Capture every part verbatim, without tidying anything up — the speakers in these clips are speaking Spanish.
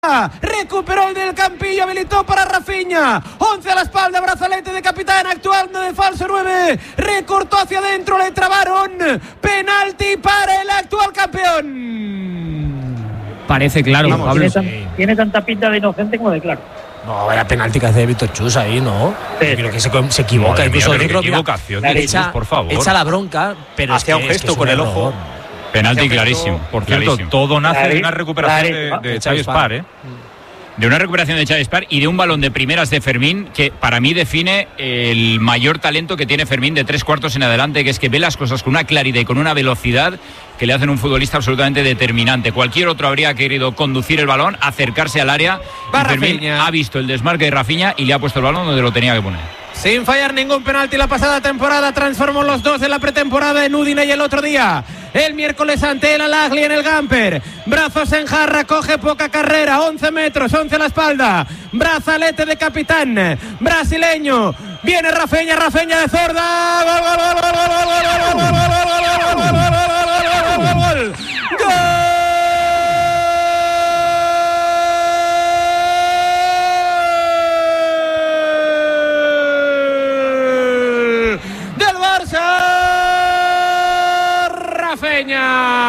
Recuperó el del Campillo, habilitó para Rafinha. once a la espalda, brazalete de capitán, actuando de falso nueve. Recortó hacia adentro, le trabaron. Penalti para el actual campeón. Parece claro, Vamos, Pablo. Tiene, tan, tiene tanta pinta de inocente como de claro. No, vaya penalti que hace Víctor Chus ahí, ¿no? Sí. Yo creo que se, se equivoca. Madre Incluso mía, pero yo creo qué que equivocación, mira, Chus, echa, por favor. echa la bronca, pero hacía es que, un gesto es que es con un el error. ojo. Penalti Hacía clarísimo. gesto Por cierto, clarísimo. todo nace Clarísimo. de una recuperación Clarísimo. de, de De Xavi Xavi Spar, ¿eh? De una recuperación de Xavi Spar y de un balón de primeras de Fermín que para mí define el mayor talento que tiene Fermín de tres cuartos en adelante, que es que ve las cosas con una claridad y con una velocidad que le hacen un futbolista absolutamente determinante. Cualquier otro habría querido conducir el balón, acercarse al área. Va Y Fermín Rafinha. ha visto el desmarque de Rafinha y le ha puesto el balón donde lo tenía que poner. Sin fallar ningún penalti la pasada temporada, transformó los dos de la pretemporada en Udine y el otro día. El miércoles ante el Al-Ahly en el Gamper. Brazos en jarra, coge poca carrera, once metros, once a la espalda. Brazalete de capitán brasileño. Viene Rafinha, Rafinha de zurda. Gol, gol, gol, gol, gol, gol, gol, gol, gol, gol, gol, gol, gol, gol, gol, gol. Del Barça, Rafinha.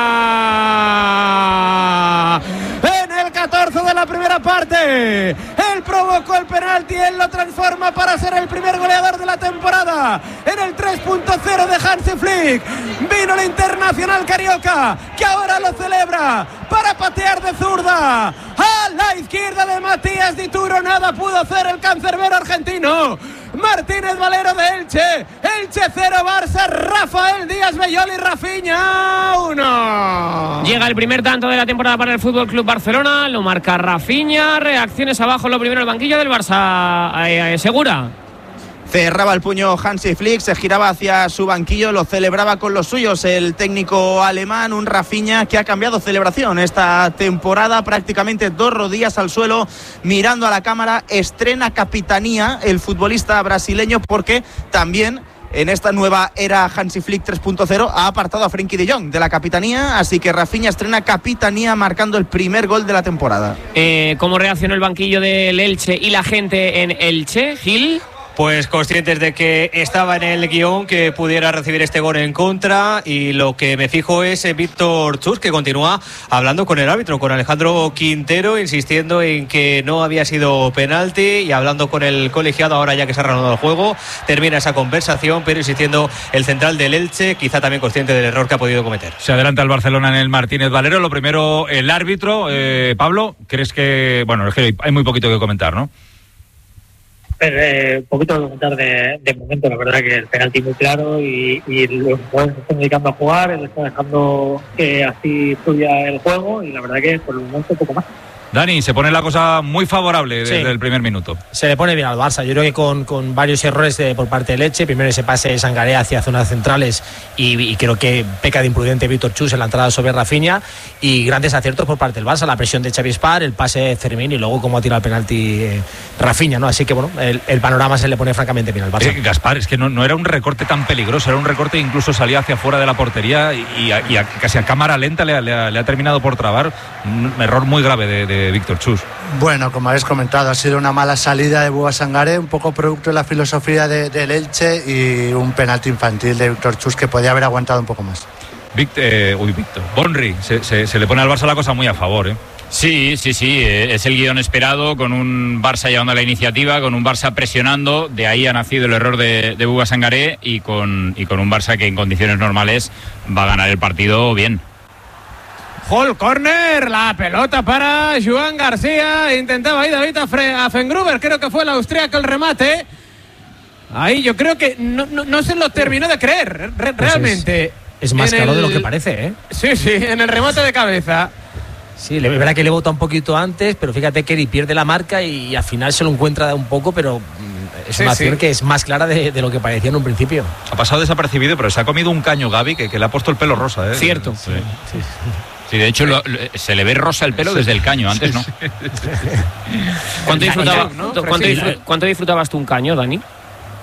En el catorce de la primera parte, él provocó el penalti, él lo transforma para ser el primer goleador de la temporada. En el tres punto cero de Hansi Flick vino el internacional carioca, que ahora lo celebra para patear de zurda a la izquierda de Matías Dituro. Nada pudo hacer el cancerbero argentino. Martínez Valero de Elche. Elche cero, Barça, Rafael Díaz Bellol y Rafinha uno. Llega el primer tanto de la temporada para el Fútbol Club Barcelona. Lo marca Rafinha. Reacciones abajo, lo primero el banquillo del Barça. Eh, eh, ¿Segura? Cerraba el puño Hansi Flick, se giraba hacia su banquillo, lo celebraba con los suyos el técnico alemán, un Rafinha que ha cambiado celebración esta temporada, prácticamente dos rodillas al suelo, mirando a la cámara. Estrena capitanía el futbolista brasileño, porque también en esta nueva era Hansi Flick tres punto cero ha apartado a Frenkie de Jong de la capitanía, así que Rafinha estrena capitanía marcando el primer gol de la temporada. Eh, ¿Cómo reaccionó el banquillo del Elche y la gente en Elche, Gil? Pues conscientes de que estaba en el guión que pudiera recibir este gol en contra, y lo que me fijo es en Víctor Chus, que continúa hablando con el árbitro, con Alejandro Quintero, insistiendo en que no había sido penalti, y hablando con el colegiado ahora ya que se ha reanudado el juego. Termina esa conversación, pero insistiendo el central del Elche, quizá también consciente del error que ha podido cometer. Se adelanta el Barcelona en el Martínez Valero. Lo primero, el árbitro. Eh, Pablo, ¿crees que...? Bueno, es que hay muy poquito que comentar, ¿no? Eh, un poquito de comentar de, de momento, la verdad que el penalti muy claro, y, y los jugadores se están dedicando a jugar, él está dejando que así fluya el juego, y la verdad que por el momento poco más. Dani, se pone la cosa muy favorable desde Sí. el primer minuto. Se le pone bien al Barça. Yo creo que con, con varios errores de, por parte de Leche. Primero ese pase de Sangaré hacia zonas centrales, y, y creo que peca de imprudente Víctor Chus en la entrada sobre Rafinha, y grandes aciertos por parte del Barça, la presión de Xavi Spar, el pase de Fermín y luego cómo ha tirado el penalti eh, Rafinha, ¿no? Así que bueno, el, el panorama se le pone francamente bien al Barça. Eh, Gaspar, es que no, no era un recorte tan peligroso, era un recorte que incluso salía hacia fuera de la portería, y, y, a, y a, casi a cámara lenta le, le, ha, le ha terminado por trabar. Un error muy grave de, de Víctor Chus. Bueno, como habéis comentado, ha sido una mala salida de Bouba Sangaré, un poco producto de la filosofía de, del Elche, y un penalti infantil de Víctor Chus que podía haber aguantado un poco más. Víctor, eh, uy, Víctor. Bonri, se, se, se le pone al Barça la cosa muy a favor, ¿eh? Sí, sí, sí, eh, es el guión esperado, con un Barça llevando la iniciativa, con un Barça presionando. De ahí ha nacido el error de, de Bouba Sangaré, y con, y con un Barça que en condiciones normales va a ganar el partido bien. Hall corner, la pelota para Joan García. Intentaba ahí David Afengruber, creo que fue el austríaco el remate. Ahí yo creo que no, no, no se lo terminó de creer, re, pues realmente. Es, es más en claro el, de lo que parece, ¿eh? Sí, sí, en el remate de cabeza. Sí, le verá que le bota un poquito antes, pero fíjate que Eri pierde la marca y, y al final se lo encuentra un poco, pero es sí, una acción sí. que es más clara de, de lo que parecía en un principio. Ha pasado desapercibido, pero se ha comido un caño Gavi que, que le ha puesto el pelo rosa, ¿eh? Cierto. Sí. Sí. Sí, de hecho lo, lo, se le ve rosa el pelo desde el caño, antes no. ¿Cuánto, disfrutaba, ¿no? ¿cuánto, disfrut, ¿Cuánto disfrutabas tú un caño, Dani?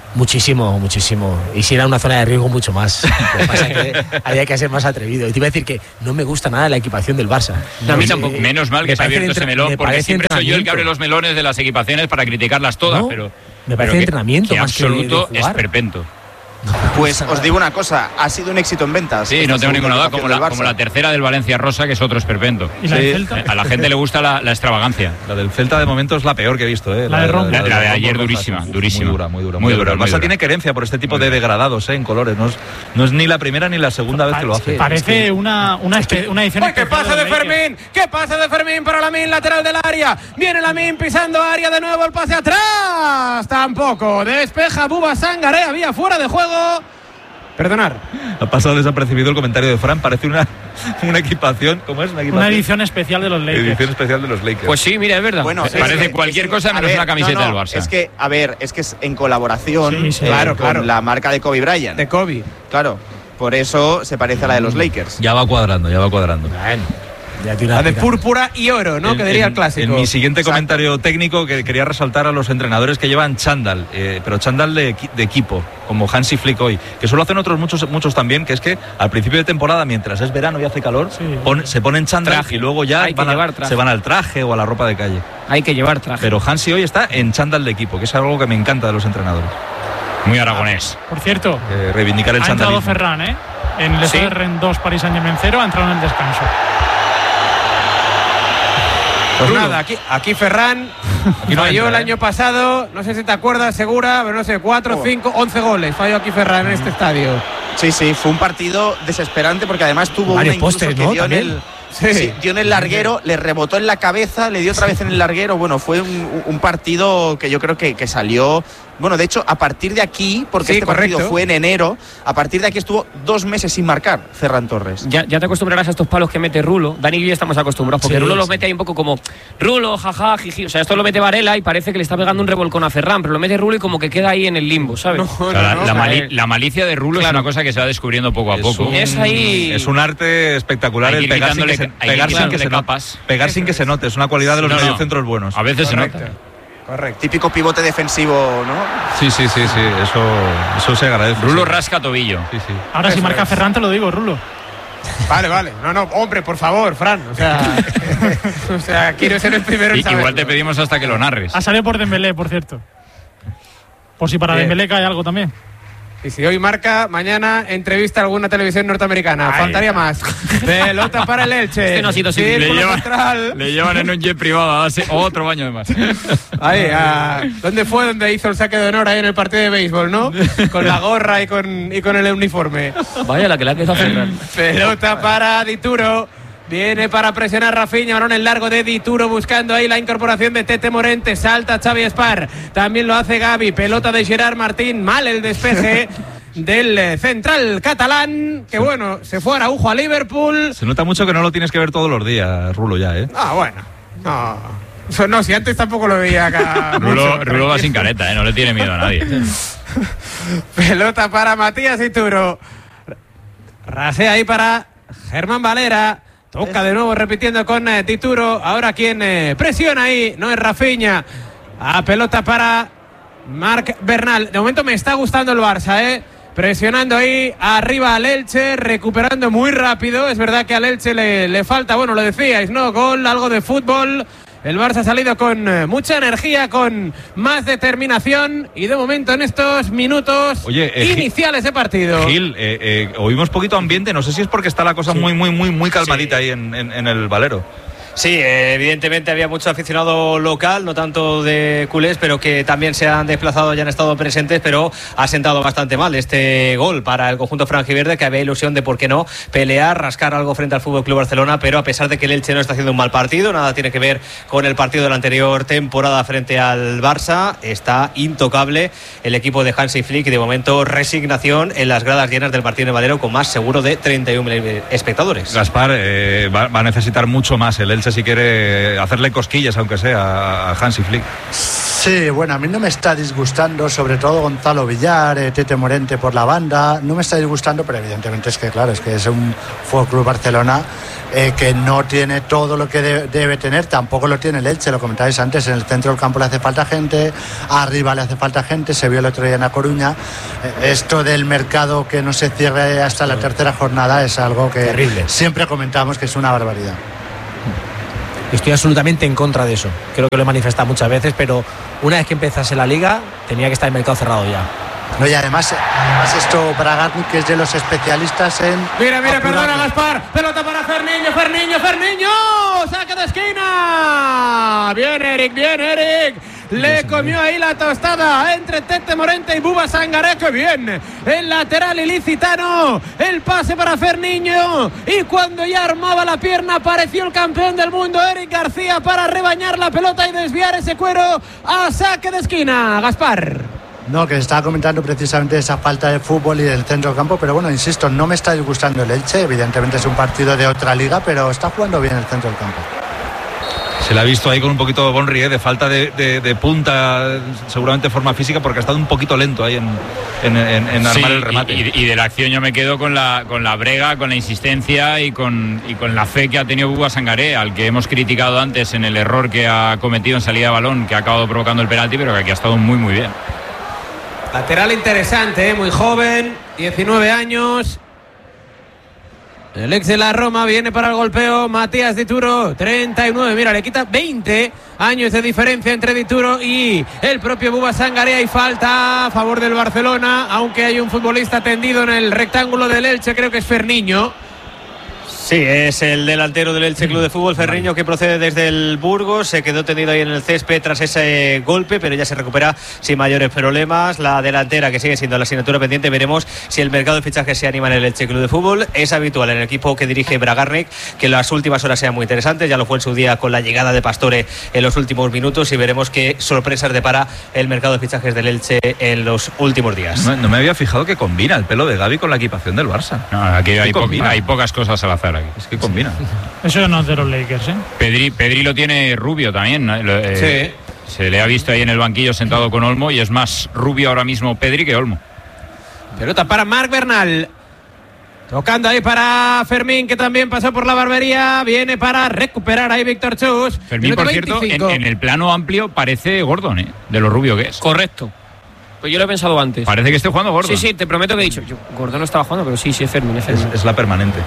Muchísimo, muchísimo. Y si era una zona de riesgo, mucho más. Lo que pasa es que había que ser más atrevido. Y te iba a decir que no me gusta nada la equipación del Barça. No, a mí tampoco. Eh, Menos mal que se ha abierto ese melón, porque siempre soy yo el que abre los melones de las equipaciones para criticarlas todas, no, pero me parece pero entrenamiento que, más que absoluto que de jugar. esperpento. Pues os digo una cosa, ha sido un éxito en ventas. Sí, no tengo ninguna duda, como la, como la tercera del Valencia Rosa, que es otro esperpento. ¿Y la sí. del Celta? A la gente le gusta la, la extravagancia. La del Celta de momento es la peor que he visto, ¿eh? La, la de Ron. La, la, la de ayer Rosa, durísima, sí, durísima. Muy dura, muy dura. Muy muy dura. dura. El Barça tiene querencia por este tipo muy de degradados, ¿eh? En colores. No es, no es ni la primera ni la segunda vez que lo hace. Parece es que... una, una, espe- una edición. ¡Ay, qué pasa de Fermín! ¡Qué pasa de Fermín para Lamine, lateral del área! Viene Lamine pisando área de nuevo, el pase atrás. Tampoco. Despeja Buba Sangaré, había fuera de juego. Perdonar. Ha pasado desapercibido el comentario de Fran. Parece una, una equipación. ¿Cómo es? Una, equipación? Una edición especial de los Lakers. Edición especial de los Lakers. Pues sí, mira, es verdad. Bueno, es parece que, cualquier es que, cosa menos ver, una camiseta no, no, del Barça. Es que, a ver, es que es en colaboración sí, sí. Eh, claro, con claro. la marca de Kobe Bryant. De Kobe. Claro, por eso se parece a la de los Lakers. Ya va cuadrando, ya va cuadrando. Bueno, ya tiene La una de pica. púrpura y oro, ¿no? En, que diría en, el clásico. En mi siguiente Exacto. comentario técnico, que quería resaltar a los entrenadores que llevan chándal, eh, pero chándal de, de equipo, como Hansi Flick hoy, que solo hacen otros muchos muchos también, que es que al principio de temporada, mientras es verano y hace calor, sí. pon, se ponen chándal Traje. y luego ya Hay que van a, llevar traje. se van al traje o a la ropa de calle. Hay que llevar traje. Pero Hansi hoy está en chándal de equipo, que es algo que me encanta de los entrenadores. Muy aragonés. Por cierto, Eh, reivindicar el ha entrado chándalismo. Ferran, ¿eh? En el Sí. Rennes dos, Paris Saint-Germain cero, ha entrado en el descanso. Pues nada, aquí, aquí Ferran Aquí no falló entra, el ¿eh? año pasado, no sé si te acuerdas, segura, pero no sé, cuatro, cinco, once goles falló aquí Ferran en este estadio. Sí, sí, fue un partido desesperante porque además tuvo Varios una incluso postes, que ¿no? dio en También. el Sí. sí, dio en el larguero, le rebotó en la cabeza, le dio otra vez en el larguero. Bueno, fue un, un partido que yo creo que, que salió. Bueno, de hecho, a partir de aquí, porque Sí, este partido correcto. fue en enero, a partir de aquí estuvo dos meses sin marcar Ferran Torres. Ya, ya te acostumbrarás a estos palos que mete Rulo. Dani y yo ya estamos acostumbrados, porque Sí, Rulo sí. los mete ahí un poco como Rulo, jaja, jiji. O sea, esto lo mete Varela y parece que le está pegando un revolcón a Ferran, pero lo mete Rulo y como que queda ahí en el limbo, ¿sabes? No, O sea, la, no, la no, mali- eh. la malicia de Rulo Claro. es una cosa que se va descubriendo poco a Es poco. un- Es ahí- es un arte espectacular Hay que el ir pegar sin que quitándole- se, hay que pegar sin que quitarle se note. capas. Pegar sin que se note. Es una cualidad de los No, no. mediocentros buenos. A veces Correcto. se nota. Correcto. Típico pivote defensivo, ¿no? Sí, sí, sí, sí. Eso, eso se agradece. Rulo sí. rasca tobillo. Sí, sí. Ahora, si Eso marca es. Ferran, te lo digo, Rulo. Vale, vale. No, no, hombre, por favor, Fran. O sea, o sea quiero ser el primero en Y- igual saberlo. te pedimos hasta que lo narres. Ha salido por Dembélé, por cierto. Por si para Bien. Dembélé cae algo también. Y si hoy marca, mañana entrevista a alguna televisión norteamericana. Ay. Faltaría más. Pelota para el Elche. Este no ha sido Círculo suficiente. Le llevan- central. Le llevan en un jet privado a darse otro baño de más. Ahí, a- ¿dónde fue donde hizo el saque de honor ahí en el partido de béisbol, no? Con la gorra y con, y con el uniforme. Vaya la que le ha quedado a Ferran. Pelota para Dituro. Viene para presionar Rafinha, balón en largo de Dituro buscando ahí la incorporación de Tete Morente, salta Xavi Espar, también lo hace Gavi, pelota de Gerard Martín, mal el despeje del eh, central catalán, que bueno, se fue Araujo a Liverpool. Se nota mucho que no lo tienes que ver todos los días, Rulo, ya, ¿eh? Ah, bueno, no, Eso no, si antes tampoco lo veía acá. Rulo, mucho, Rulo va sin careta, ¿eh? No le tiene miedo a nadie. Pelota para Matías Dituro. Rasea ahí para Germán Valera. Toca de nuevo repitiendo con eh, Dituro. Ahora quien eh, presiona ahí no es Rafinha. A pelota para Marc Bernal. De momento me está gustando el Barça, ¿eh? Presionando ahí arriba al Elche, recuperando muy rápido. Es verdad que al Elche le, le falta, bueno, lo decíais, ¿no? Gol, algo de fútbol. El Barça ha salido con eh, mucha energía, con más determinación y de momento en estos minutos Oye, eh, iniciales de partido. Gil, eh, eh, oímos poquito ambiente, no sé si es porque está la cosa muy, muy, muy, muy calmadita Sí. ahí en, en- en el Valero. Sí, eh, evidentemente había mucho aficionado local, no tanto de culés, pero que también se han desplazado y han estado presentes, pero ha sentado bastante mal este gol para el conjunto franjiverde, que había ilusión de, por qué no, pelear, rascar algo frente al F C Barcelona, pero a pesar de que el Elche no está haciendo un mal partido, nada tiene que ver con el partido de la anterior temporada frente al Barça, está intocable el equipo de Hansi Flick y de momento resignación en las gradas llenas del partido de Valero con más seguro de treinta y un mil espectadores. Gaspar eh, va, va a necesitar mucho más el Elche si quiere hacerle cosquillas, aunque sea, a Hansi Flick. Sí, bueno, a mí no me está disgustando, sobre todo Gonzalo Villar, eh, Tete Morente por la banda, no me está disgustando, pero evidentemente es que, claro, es que es un Fútbol Club Barcelona eh, que no tiene todo lo que de, debe tener, tampoco lo tiene el Elche, lo comentabais antes, en el centro del campo le hace falta gente, arriba le hace falta gente, se vio el otro día en A Coruña. Eh, esto del mercado que no se cierre hasta la tercera jornada es algo que terrible. Siempre comentamos que es una barbaridad. Estoy absolutamente en contra de eso. Creo que lo he manifestado muchas veces, pero una vez que empezase la liga, tenía que estar el mercado cerrado ya. No, y además, además esto, Bragarnik, que es de los especialistas en... Mira, mira, perdona, Gaspar. Pelota para Ferniño, Ferniño, Ferniño. Saca de esquina. Bien, Eric, bien, Eric. Le comió ahí la tostada entre Tete Morente y Buba Sangaré. ¡Qué bien! El lateral ilicitano. El pase para Ferniño. Y cuando ya armaba la pierna, apareció el campeón del mundo, Eric García, para rebañar la pelota y desviar ese cuero a saque de esquina. Gaspar. No, que se estaba comentando precisamente esa falta de fútbol y del centro del campo, pero bueno, insisto, no me está disgustando el Elche. Evidentemente es un partido de otra liga, pero está jugando bien el centro del campo. Se le ha visto ahí con un poquito de Bonri, ¿eh? de falta de, de, de punta, seguramente de forma física, porque ha estado un poquito lento ahí en, en, en, en armar sí, el remate. Y, y de la acción yo me quedo con la, con la brega, con la insistencia y con, y con la fe que ha tenido Buba Sangaré, al que hemos criticado antes en el error que ha cometido en salida de balón, que ha acabado provocando el penalti, pero que aquí ha estado muy muy bien. Lateral interesante, ¿eh? Muy joven, diecinueve años. El ex de la Roma viene para el golpeo. Matías Dituro, treinta y nueve. Mira, le quita veinte años de diferencia entre Dituro y el propio Buba Sangaré. Hay falta a favor del Barcelona, aunque hay un futbolista tendido en el rectángulo del Elche, creo que es Ferniño. Sí, es el delantero del Elche Club de Fútbol, Ferniño, que procede desde el Burgos. Se quedó tendido ahí en el césped tras ese golpe, pero ya se recupera sin mayores problemas. La delantera, que sigue siendo la asignatura pendiente. Veremos si el mercado de fichajes se anima en el Elche Club de Fútbol. Es habitual en el equipo que dirige Bragarnik que las últimas horas sean muy interesantes. Ya lo fue en su día con la llegada de Pastore en los últimos minutos, y veremos qué sorpresas depara el mercado de fichajes del Elche en los últimos días. No, no me había fijado que combina el pelo de Gavi con la equipación del Barça. No, aquí hay, po hay pocas cosas al azar. Es que combina. Eso no es de los Lakers, ¿eh? Pedri, Pedri lo tiene rubio también, ¿no? Eh, sí. Se le ha visto ahí en el banquillo sentado con Olmo, y es más rubio ahora mismo Pedri que Olmo. Pelota para Marc Bernal. Tocando ahí para Fermín, que también pasó por la barbería. Viene para recuperar ahí Víctor Chus. Fermín, por cierto, en, en el plano amplio parece Gordon, ¿eh? De lo rubio que es. Correcto. Pues yo lo he pensado antes. Parece que esté jugando Gordon. Sí, sí, te prometo que he dicho. Yo, Gordon no estaba jugando, pero sí, sí es Fermín. Es, Fermín. es, es la permanente.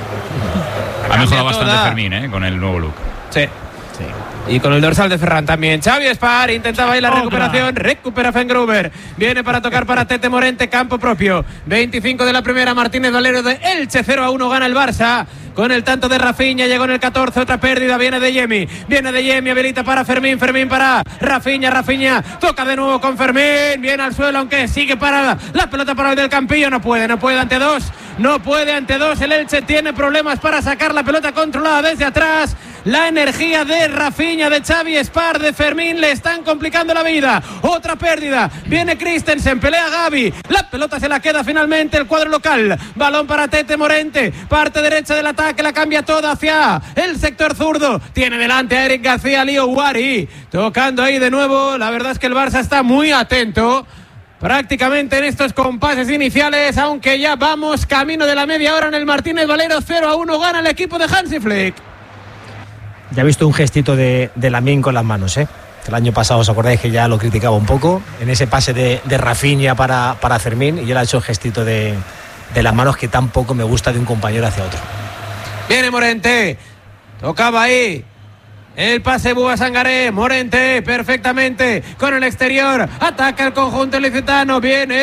Ha mejorado bastante Fermín, ¿eh? Con el nuevo look. Sí. Sí. Y con el dorsal de Ferran también. Xavi Espar intentaba ahí la recuperación. Recupera Fengruber. Viene para tocar para Tete Morente, campo propio. veinticinco de la primera. Martínez Valero de Elche. cero a uno gana el Barça. Con el tanto de Rafinha, llegó en el catorce, otra pérdida, viene de Yemi, viene de Yemi, habilita para Fermín, Fermín para Rafinha, Rafinha, toca de nuevo con Fermín, viene al suelo, aunque sigue para la pelota para el del Campillo, no puede, no puede ante dos, no puede ante dos, el Elche tiene problemas para sacar la pelota controlada desde atrás, la energía de Rafinha, de Xavi Espar, de Fermín, le están complicando la vida, otra pérdida, viene Christensen, pelea Gavi, la pelota se la queda finalmente el cuadro local, balón para Tete Morente, parte derecha del ataque, que la cambia toda hacia el sector zurdo, tiene delante a Eric García, Lío Wari, tocando ahí de nuevo, la verdad es que el Barça está muy atento, prácticamente en estos compases iniciales, aunque ya vamos camino de la media hora en el Martínez Valero, cero a uno gana el equipo de Hansi Flick. Ya he visto un gestito de, de Lamine con las manos, ¿eh? El año pasado, ¿os acordáis que ya lo criticaba un poco? En ese pase de, de Rafinha para, para Fermín, y él ha hecho el gestito de, de las manos que tampoco me gusta de un compañero hacia otro. Viene Morente, tocaba ahí el pase Buba Sangaré, Morente perfectamente con el exterior, ataca el conjunto licitano,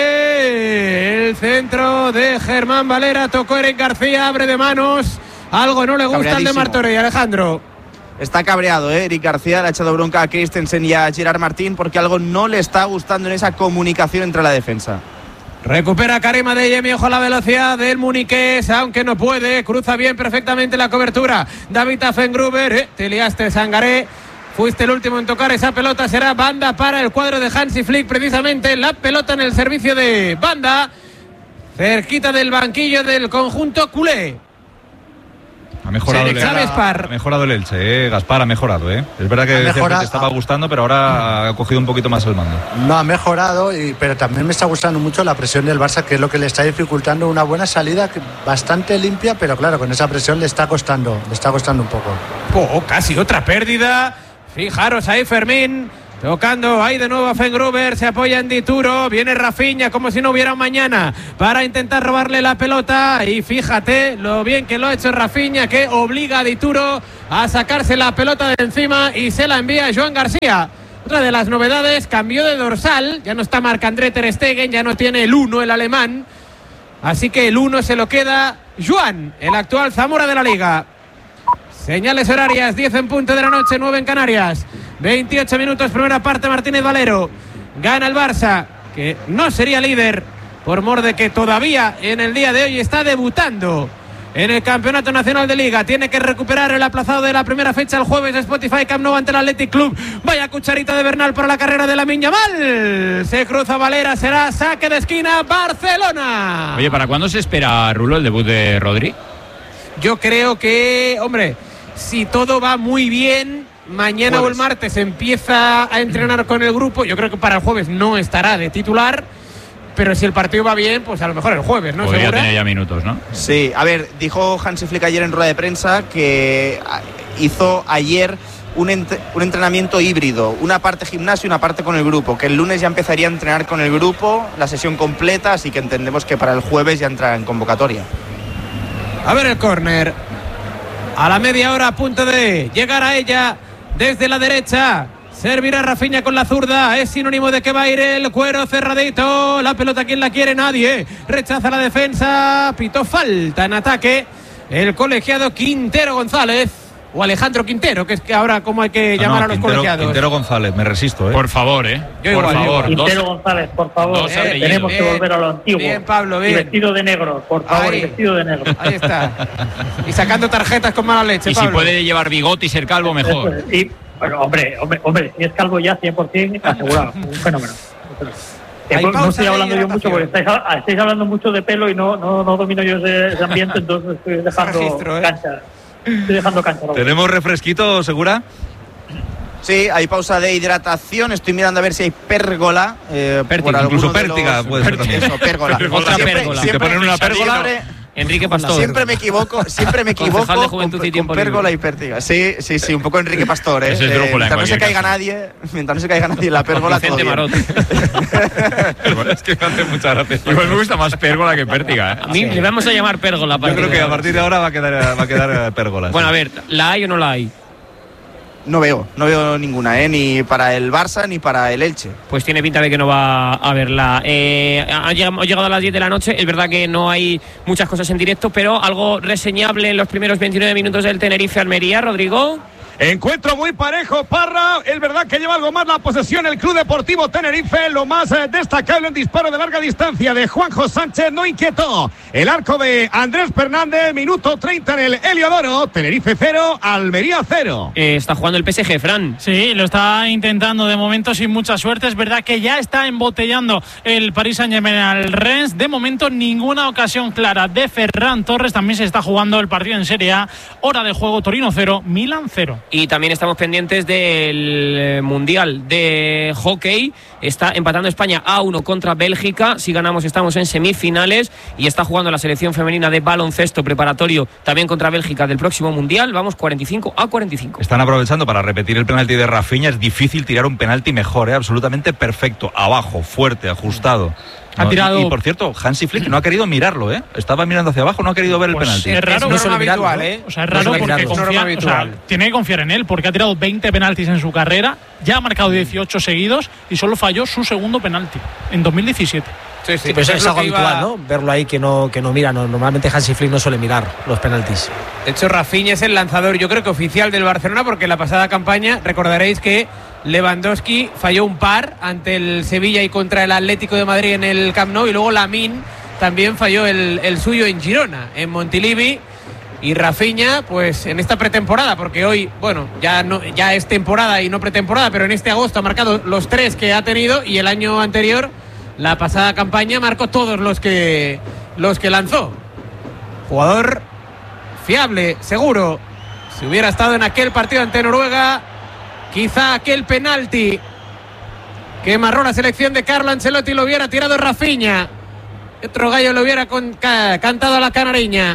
viene el centro de Germán Valera, tocó Eric García, abre de manos, algo no le gusta al de Martorell, Alejandro. Está cabreado, ¿eh? Eric García le ha echado bronca a Christensen y a Gerard Martín porque algo no le está gustando en esa comunicación entre la defensa. Recupera Karim Adeyemi, ojo a la velocidad del muniqués, aunque no puede, cruza bien perfectamente la cobertura. David Fengruber, eh, te liaste Sangaré, fuiste el último en tocar esa pelota, será banda para el cuadro de Hansi Flick, precisamente la pelota en el servicio de banda, cerquita del banquillo del conjunto culé. Ha mejorado, Sí, el, Xavi Espar. ha mejorado el Elche, eh. Gaspar ha mejorado. Eh. Es verdad que decías que te estaba gustando, pero ahora ha cogido un poquito más el mando. No, ha mejorado, y, pero también me está gustando mucho la presión del Barça, que es lo que le está dificultando una buena salida que, bastante limpia, pero claro, con esa presión le está costando, le está costando un poco. Oh, casi otra pérdida. Fijaros ahí Fermín. Tocando ahí de nuevo a Fengruber, se apoya en Dituro, viene Rafinha como si no hubiera un mañana para intentar robarle la pelota y fíjate lo bien que lo ha hecho Rafinha, que obliga a Dituro a sacarse la pelota de encima y se la envía a Joan García. Otra de las novedades, cambió de dorsal, ya no está Marc-André ter Stegen, ya no tiene el uno el alemán, así que el uno se lo queda Joan, el actual Zamora de la Liga. Señales horarias, diez en punto de la noche, nueve en Canarias. veintiocho minutos, primera parte, Martínez Valero. Gana el Barça, que no sería líder, por mor de que todavía en el día de hoy está debutando en el Campeonato Nacional de Liga. Tiene que recuperar el aplazado de la primera fecha el jueves de Spotify Camp Nou ante el Athletic Club. Vaya cucharita de Bernal para la carrera de Lamine Yamal. Se cruza Valera, será saque de esquina, Barcelona. Oye, ¿para cuándo se espera, Rulo, el debut de Rodri? Yo creo que, hombre, si todo va muy bien, mañana jueves o el martes empieza a entrenar con el grupo. Yo creo que para el jueves no estará de titular, pero si el partido va bien, pues a lo mejor el jueves, ¿no? Podría tener ya minutos, ¿no? Sí, a ver, dijo Hansi Flick ayer en rueda de prensa que hizo ayer un, ent- un entrenamiento híbrido, una parte gimnasio y una parte con el grupo, que el lunes ya empezaría a entrenar con el grupo, la sesión completa, así que entendemos que para el jueves ya entrará en convocatoria. A ver el córner. A la media hora a punto de llegar a ella desde la derecha. Servirá Rafinha con la zurda. Es sinónimo de que va a ir el cuero cerradito. La pelota, ¿quién la quiere? Nadie. Rechaza la defensa. Pitó falta en ataque el colegiado Quintero González. O Alejandro Quintero, que es que ahora como hay que No, llamar no, a los Quintero, colegiados. Quintero González, me resisto, ¿eh? Por favor, ¿eh? Yo por igual, favor. Quintero Dos, González, por favor. dos Eh, apellidos. tenemos que Bien, volver a lo antiguo. bien, Pablo, Y bien. vestido de negro, por favor, Ahí. y vestido de negro. Ahí está. Y sacando tarjetas con mala leche, y si Pablo. puede llevar bigote y ser calvo, mejor. Y, bueno, hombre, hombre, hombre, si es calvo ya cien por ciento asegurado. Un fenómeno. Un fenómeno. Eh, Hay pues, no pausa estoy de hablando yo mucho hidratación. porque estáis, estáis hablando mucho de pelo y no, no, no domino yo ese, ese ambiente, entonces estoy dejando registro, ¿eh? cancha. Estoy dejando cancha. ¿no? ¿Tenemos refresquito, Segura? Sí, hay pausa de hidratación. Estoy mirando a ver si hay pérgola. Eh, Pértiga, por incluso alguno de pértiga los- puede ser también. Eso, pérgola. Otra Siempre- pérgola. siempre- Te ponen una pérgola. siempre- Enrique Pastor. Siempre me equivoco, siempre me Concejal equivoco de Juventud con, y Tiempo con Libre. pérgola y pértiga. Sí, sí, sí, un poco Enrique Pastor, ¿eh? Ese es Eh, Drújula, en mientras no se cualquier caiga caso. nadie, mientras no se caiga nadie en la pérgola, todo Vicente bien. Marot. Es que me hace mucha gracia. Igual me gusta más pérgola que pértiga, ¿eh? A mí le vamos a llamar pérgola. Yo creo que a partir de ahora va a quedar, va a quedar eh, pérgola. Bueno, a sí. ver, ¿la hay o no la hay? No veo, no veo ninguna, ¿eh? Ni para el Barça ni para el Elche. Pues tiene pinta de que no va a haberla. Eh, ha llegado, hemos llegado a las diez de la noche. Es verdad que no hay muchas cosas en directo, pero algo reseñable en los primeros veintinueve minutos del Tenerife-Almería, Rodrigo. Encuentro muy parejo, Parra. Es verdad que lleva algo más la posesión el Club Deportivo Tenerife. Lo más eh, destacable en disparo de larga distancia de Juanjo Sánchez no inquietó el arco de Andrés Fernández. Minuto treinta en el Heliodoro. Tenerife cero, Almería cero. Eh, está jugando el P S G, Fran. Sí, lo está intentando de momento sin mucha suerte. Es verdad que ya está embotellando el Paris Saint-Germain al Rennes. De momento ninguna ocasión clara de Ferran Torres. También se está jugando el partido en Serie A. Hora de juego, Torino cero, Milan cero. Y también estamos pendientes del Mundial de Hockey. Está empatando España a uno contra Bélgica. Si ganamos estamos en semifinales. Y está jugando la selección femenina de baloncesto preparatorio también contra Bélgica del próximo Mundial. Vamos cuarenta y cinco a cuarenta y cinco. Están aprovechando para repetir el penalti de Rafinha. Es difícil tirar un penalti mejor, ¿eh? Absolutamente perfecto. Abajo, fuerte, ajustado. Ha No, tirado- y, y, por cierto, Hansi Flick no ha querido mirarlo, ¿eh? Estaba mirando hacia abajo, no ha querido ver Pues el penalti. es raro, no pero norma habitual, habitual, ¿eh? O sea, es No raro suele porque mirarlo. confía, Norma o sea, habitual. tiene que confiar en él porque ha tirado veinte penaltis en su carrera, ya ha marcado dieciocho seguidos y solo falló su segundo penalti en dos mil diecisiete. Sí, Sí, pero eso es lo algo que iba- habitual, ¿no? Verlo ahí que no, que no mira. No, normalmente Hansi Flick no suele mirar los penaltis. De hecho, Rafinha es el lanzador, yo creo que oficial del Barcelona, porque en la pasada campaña recordaréis que Lewandowski falló un par ante el Sevilla y contra el Atlético de Madrid en el Camp Nou, y luego Lamine también falló el, el suyo en Girona, en Montilivi. Y Rafinha, pues en esta pretemporada, porque hoy, bueno, ya no, ya es temporada y no pretemporada, pero en este agosto ha marcado los tres que ha tenido, y el año anterior, la pasada campaña, marcó todos los que los que lanzó. Jugador fiable, seguro. Si hubiera estado en aquel partido ante Noruega, quizá aquel penalti que marró la selección de Carlo Ancelotti lo hubiera tirado Rafinha. Otro gallo lo hubiera con, ca, cantado a la canariña.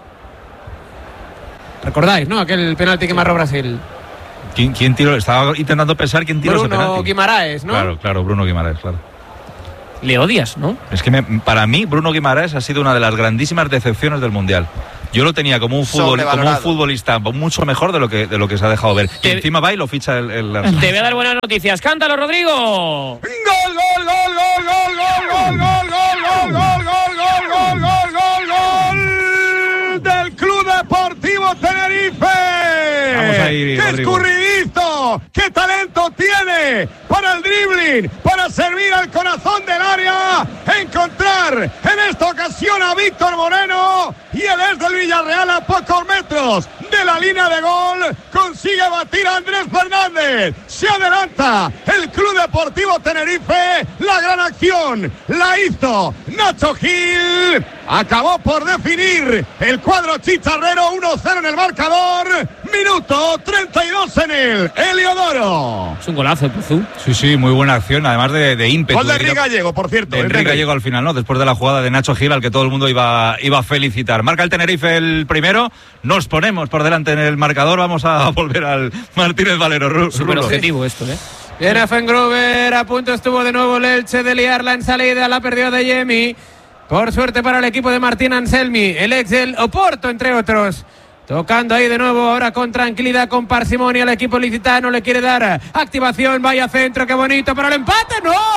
¿Recordáis, no? Aquel penalti que marró Brasil. ¿Quién, quién tiró? Estaba intentando pensar quién tiró ese penalti. Bruno Guimaraes, ¿no? Claro, claro, Bruno Guimaraes, claro. Le odias, ¿no? Es que me, para mí Bruno Guimaraes ha sido una de las grandísimas decepciones del Mundial. Yo lo tenía como un, fútbol, como un futbolista mucho mejor de lo que de lo que se ha dejado ver. Te, y encima va y lo ficha el, el Arsenal. Te voy a dar buenas noticias. ¡Cántalo, Rodrigo! ¡Gol, gol, gol, gol, gol, gol, gol, gol, gol, gol, gol, gol, gol, gol, gol, gol del Club Deportivo Tenerife! Vamos ahí, ¡Qué escurridizo! ¡Qué talento tiene para el dribbling, para servir al corazón del área, encontrar en esta ocasión a Víctor Moreno, y él es del Villarreal a pocos metros de la línea de gol, consigue batir a Andrés Fernández, se adelanta el Club Deportivo Tenerife, la gran acción la hizo Nacho Gil, acabó por definir el cuadro chicharrero, uno cero en el marcador, minuto treinta y dos en el Heliodoro. Es un golazo, Puzú. Sí, sí, muy buena acción, además de, de ímpetu. Gol de Enrique Gallego, por cierto. De Enrique Gallego al final, ¿no? Después de la jugada de Nacho Gil, al que todo el mundo iba, iba a felicitar. Marca el Tenerife el primero, nos ponemos por delante en el marcador, vamos a volver al Martínez Valero. Súper objetivo esto, ¿eh? Viene Fengruber, a punto estuvo de nuevo el Elche de liarla en salida, la perdió de Yemi. Por suerte para el equipo de Martín Anselmi, el ex del Oporto, entre otros. Tocando ahí de nuevo, ahora con tranquilidad, con parsimonia, el equipo licitano le quiere dar activación, vaya centro, qué bonito, para el empate, ¡no!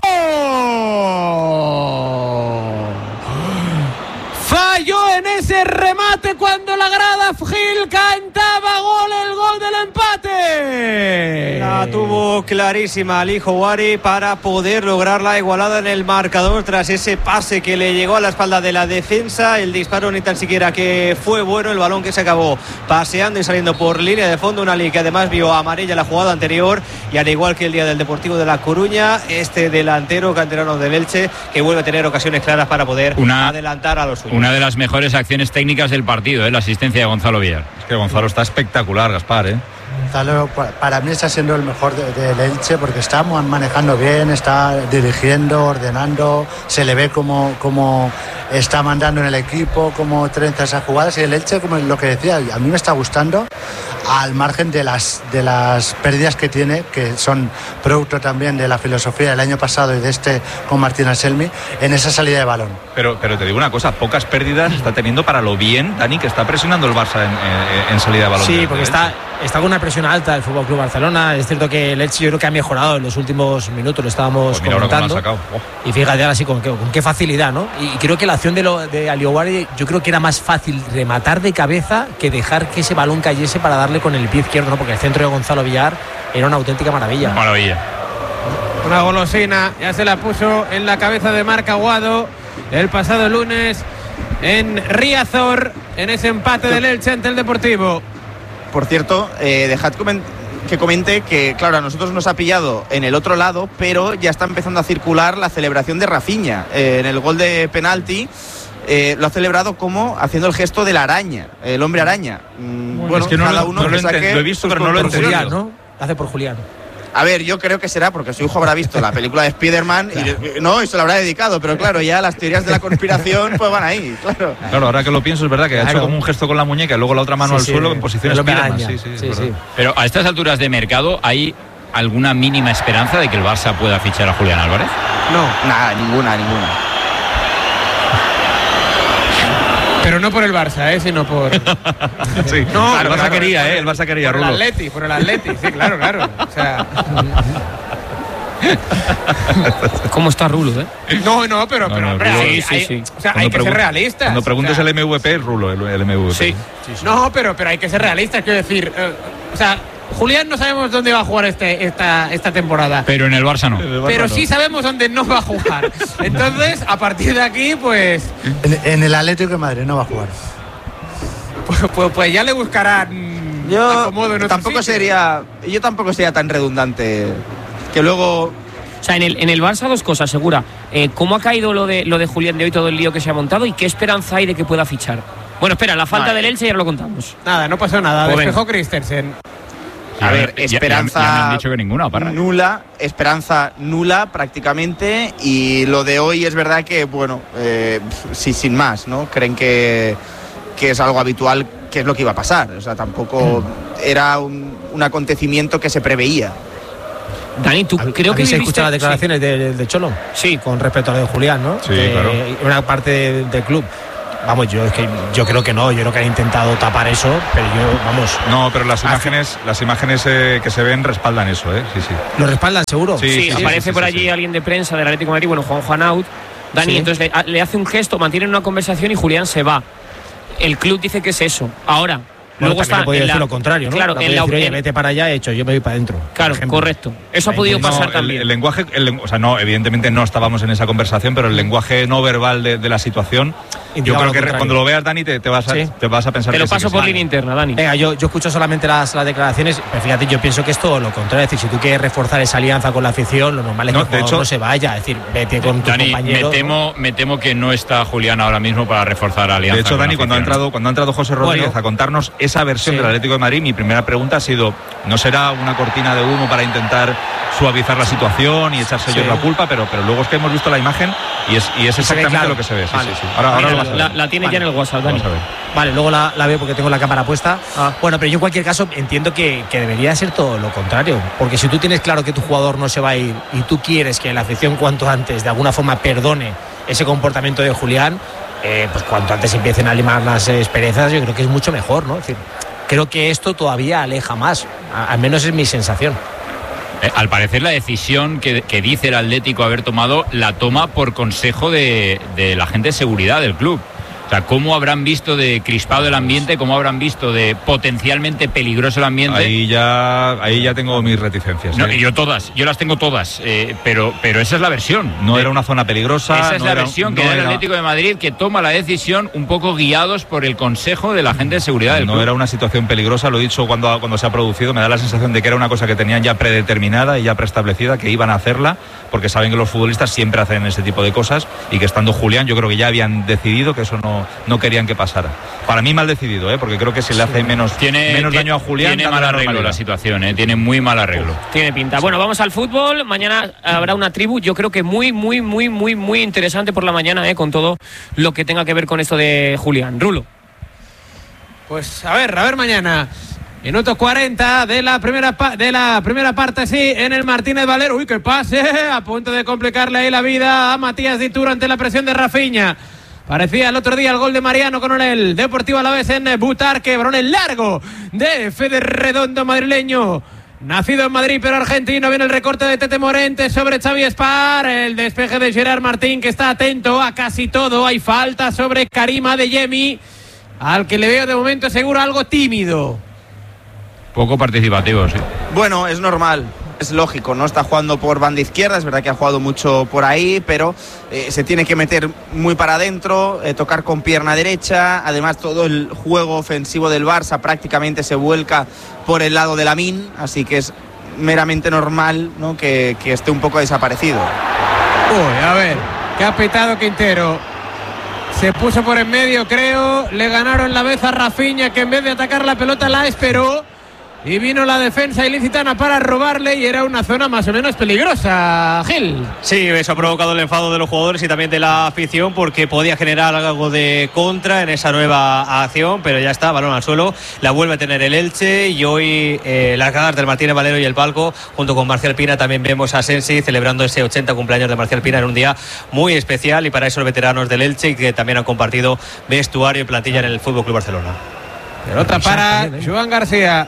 Falló en ese remate cuando la grada Gil cantaba gol, el gol del empate. La tuvo clarísima Ali Houari para poder lograr la igualada en el marcador tras ese pase que le llegó a la espalda de la defensa. El disparo ni tan siquiera que fue bueno, el balón que se acabó paseando y saliendo por línea de fondo. Una Ali que además vio amarilla la jugada anterior, y al igual que el día del Deportivo de La Coruña, este delantero canterano del Elche que vuelve a tener ocasiones claras para poder una, adelantar a los suyos. Una de las mejores acciones técnicas del partido, ¿eh? La asistencia de Gonzalo Villar. Es que Gonzalo está espectacular, Gaspar, ¿eh? Gonzalo para mí está siendo el mejor del de, de Elche, porque está manejando bien, está dirigiendo, ordenando, se le ve como, como está mandando en el equipo, como trenza esas jugadas, y el Elche, como lo que decía, a mí me está gustando, al margen de las, de las pérdidas que tiene, que son producto también de la filosofía del año pasado y de este con Martín Anselmi, en esa salida de balón. Pero, pero te digo una cosa, pocas pérdidas está teniendo para lo bien, Dani, que está presionando el Barça en, en, en salida de balón. Sí, porque está, está con una presión alta el F C Barcelona. Es cierto que el Elche yo creo que ha mejorado en los últimos minutos, lo estábamos pues comentando. Oh. Y fíjate ahora sí con qué, con qué facilidad, ¿no? Y creo que la acción de, lo, de Aliouari, yo creo que era más fácil rematar de cabeza que dejar que ese balón cayese para darle con el pie izquierdo, ¿no? Porque el centro de Gonzalo Villar era una auténtica maravilla. Maravilla. Una golosina, ya se la puso en la cabeza de Marc Aguado el pasado lunes en Riazor, en ese empate del Elche ante el Deportivo. Por cierto, eh, dejad coment- que comente que, claro, a nosotros nos ha pillado en el otro lado, pero ya está empezando a circular la celebración de Rafinha eh, en el gol de penalti. Eh, lo ha celebrado como haciendo el gesto de la araña, el hombre araña. Mm, bueno, es que no cada lo, uno no que lo, saque lo he visto, pero no lo he entendido. Julián, ¿no? Lo hace por Julián. A ver, yo creo que será porque su hijo habrá visto la película de Spider-Man claro. y, no, y se lo habrá dedicado, pero claro, ya las teorías de la conspiración pues van ahí, claro. Claro, ahora que lo pienso es verdad que claro. ha hecho como un gesto con la muñeca y luego la otra mano sí, al sí, suelo en posición Spider-Man. Sí, sí, sí, sí. Pero a estas alturas de mercado, ¿hay alguna mínima esperanza de que el Barça pueda fichar a Julián Álvarez? No, nada, ninguna, ninguna. Pero no por el Barça, ¿eh? Sino por... sí. No, claro, el Barça claro, quería, claro, ¿eh? El Barça quería, por Rulo. el Atleti, por el Atleti, sí, claro, claro. O sea... ¿Cómo está Rulo, eh? No, no, pero... pero no, no, hombre, Rulo, hay, sí, hay, sí. O sea, cuando hay que pregun- ser realistas. Cuando preguntes o sea, el M V P, es Rulo, el, el M V P. Sí. Sí, sí. No, pero, pero hay que ser realistas, quiero decir... Eh, o sea... Julián no sabemos dónde va a jugar este, esta, esta temporada. Pero en el Barça no. El Barça pero sí no. sabemos dónde no va a jugar. Entonces, a partir de aquí, pues... En, en el Atlético de Madrid no va a jugar. Pues, pues, pues ya le buscarán yo acomodo en otro tampoco sitio. sería Yo tampoco sería tan redundante que luego... O sea, en el, en el Barça dos cosas, segura. Eh, ¿Cómo ha caído lo de, lo de Julián de hoy, todo el lío que se ha montado? ¿Y qué esperanza hay de que pueda fichar? Bueno, espera, la falta Vale. del Elche ya lo contamos. Nada, no pasó nada. Pues Despejó Christensen. A ver, Ya- ya- esperanza ya me han dicho que ninguna, Parra. nula, esperanza nula prácticamente, y lo de hoy es verdad que, bueno, eh, sí, sin más, ¿no? Creen que, que es algo habitual, que es lo que iba a pasar, o sea, tampoco era un, un acontecimiento que se preveía. Dani, tú creo que ¿Habéis viviste... escuchado las declaraciones de, de Cholo? Sí. Con respecto a lo de Julián, ¿no? Sí, Eh, claro. Una parte de- del club. Vamos, yo es que yo creo que no, yo creo que han intentado tapar eso, pero yo, vamos, No, pero las Ah, imágenes, las imágenes eh, que se ven respaldan eso, ¿eh? Sí, sí. ¿lo respaldan seguro? Sí, Sí, sí, sí, aparece sí, por sí, allí sí. alguien de prensa del Atlético de Madrid, bueno, Juan Juanaut, Dani, Sí. entonces le, le hace un gesto, mantienen una conversación y Julián se va. El club dice que es eso. Ahora, Bueno, luego está también podía en la- decir lo contrario, ¿no? Claro, La en podía la, decir, oye, en- vete para allá, hecho, yo me voy para adentro. claro, por ejemplo. correcto. Eso ha Ahí podido podía- pasar No, el, también. el lenguaje, el len- o sea, no, evidentemente no estábamos en esa conversación, pero el lenguaje no verbal de, de la situación, yo Indicaba creo lo que re- contrario. cuando lo veas, Dani, te, te vas, a, Sí. te vas a pensar Te que lo sí, paso que por sí. línea interna, Dani. Venga, yo, yo escucho solamente las, las declaraciones, pero fíjate, yo pienso que es todo lo contrario. Es decir, si tú quieres reforzar esa alianza con la afición, lo normal es No, que el de jugador hecho- no se vaya. Es decir, vete con tu Dani, me compañero. temo, me temo que no está Julián ahora mismo para reforzar la alianza. De hecho, con la Dani, cuando ha afición. entrado, cuando ha entrado José Rodríguez Bueno. a contarnos esa versión Sí. del Atlético de Madrid, mi primera pregunta ha sido: ¿no será una cortina de humo para intentar suavizar la situación y echarse Sí. ellos la culpa? Pero, pero luego es que hemos visto la imagen y es, y es se ve exactamente claro. lo que se ve. Sí, Vale. sí, sí. Ahora, ahora Mira, lo vas a ver. la, la tiene ya en el WhatsApp, Dani. Vamos a ver. Vale, luego la, la veo porque tengo la cámara puesta. Ah. Bueno, pero yo en cualquier caso entiendo que, que debería ser todo lo contrario. Porque si tú tienes claro que tu jugador no se va a ir y tú quieres que la afición cuanto antes de alguna forma perdone ese comportamiento de Julián, eh, pues cuanto antes empiecen a limar las eh, asperezas, yo creo que es mucho mejor, ¿no? Es decir, creo que esto todavía aleja más. A- al menos es mi sensación. Eh, al parecer la decisión que, que dice el Atlético haber tomado la toma por consejo de, de la gente de seguridad del club. O sea, ¿cómo habrán visto de crispado el ambiente? ¿Cómo habrán visto de potencialmente peligroso el ambiente? Ahí ya, ahí ya tengo mis reticencias. No, ¿eh? y yo todas, yo las tengo todas, eh, pero, pero esa es la versión. No De- era una zona peligrosa. Esa es no la era- versión que no da el era- Atlético de Madrid, que toma la decisión un poco guiados por el consejo de la gente de seguridad del No club. era una situación peligrosa, lo he dicho cuando, cuando se ha producido, me da la sensación de que era una cosa que tenían ya predeterminada y ya preestablecida, que iban a hacerla, porque saben que los futbolistas siempre hacen ese tipo de cosas y que estando Julián yo creo que ya habían decidido que eso no, no querían que pasara. Para mí mal decidido, ¿eh? Porque creo que se le hace menos, Tiene, menos tiene- daño a Julián. Tiene dándole mal arreglo normalidad. la situación, ¿eh? Tiene muy mal arreglo. Tiene pinta. Bueno, vamos al fútbol. Mañana habrá una tribu, yo creo que muy, muy, muy, muy, muy interesante por la mañana, ¿eh? Con todo lo que tenga que ver con esto de Julián. Rulo. Pues a ver, a ver mañana. Minuto cuarenta de la primera pa- de la primera parte, sí, en el Martínez Valero. Uy, qué pase, a punto de complicarle ahí la vida a Matías Dituro ante la presión de Rafinha. Parecía el otro día el gol de Mariano con el Deportivo Alavés en Butarque, balón en largo de Fede Redondo, madrileño. Nacido en Madrid pero argentino, viene el recorte de Tete Morente sobre Xavi Espar, el despeje de Gerard Martín que está atento a casi todo, hay falta sobre Karim Adeyemi, al que le veo de momento seguro algo tímido. Poco participativo, sí. Bueno, es normal, es lógico, no está jugando por banda izquierda, es verdad que ha jugado mucho por ahí, pero eh, se tiene que meter muy para adentro, eh, tocar con pierna derecha, además todo el juego ofensivo del Barça prácticamente se vuelca por el lado de Lamine, así que es meramente normal, ¿no? que, que esté un poco desaparecido. Uy, a ver, que ha pitado Quintero. Se puso por en medio, creo. Le ganaron la vez a Rafinha, que en vez de atacar la pelota la esperó. Y vino la defensa ilicitana para robarle y era una zona más o menos peligrosa, Gil. Sí, eso ha provocado el enfado de los jugadores y también de la afición porque podía generar algo de contra en esa nueva acción, pero ya está, balón al suelo, la vuelve a tener el Elche y hoy eh, las ganas del Martínez Valero y el palco, junto con Marcial Pina, también vemos a Sensi celebrando ese ochenta cumpleaños de Marcial Pina en un día muy especial y para esos veteranos del Elche y que también han compartido vestuario y plantilla en el F C Barcelona. Pelota para Joan García.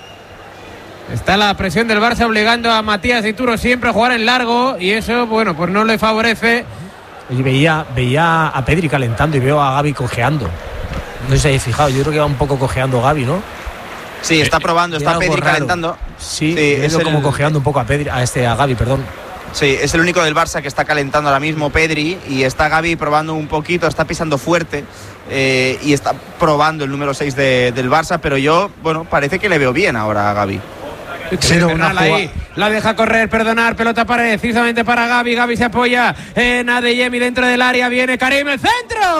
Está la presión del Barça obligando a Matías Dituro siempre a jugar en largo y eso, bueno, pues no le favorece. Oye, veía, veía a Pedri calentando y veo a Gavi cojeando. No sé si habéis fijado, yo creo que va un poco cojeando Gavi, ¿no? Sí, está probando, está Algo Pedri raro. calentando. Sí, Sí, he es ido el- como cojeando un poco a Pedri, a este a Gavi, perdón. Sí, es el único del Barça que está calentando ahora mismo, Pedri, y está Gavi probando un poquito, está pisando fuerte eh, y está probando el número seis de, del Barça, pero yo, bueno, parece que le veo bien ahora a Gavi. Bernal ahí la deja correr, perdonar, pelota precisamente para Gavi. Gavi se apoya en Adeyemi dentro del área. Viene Karim, el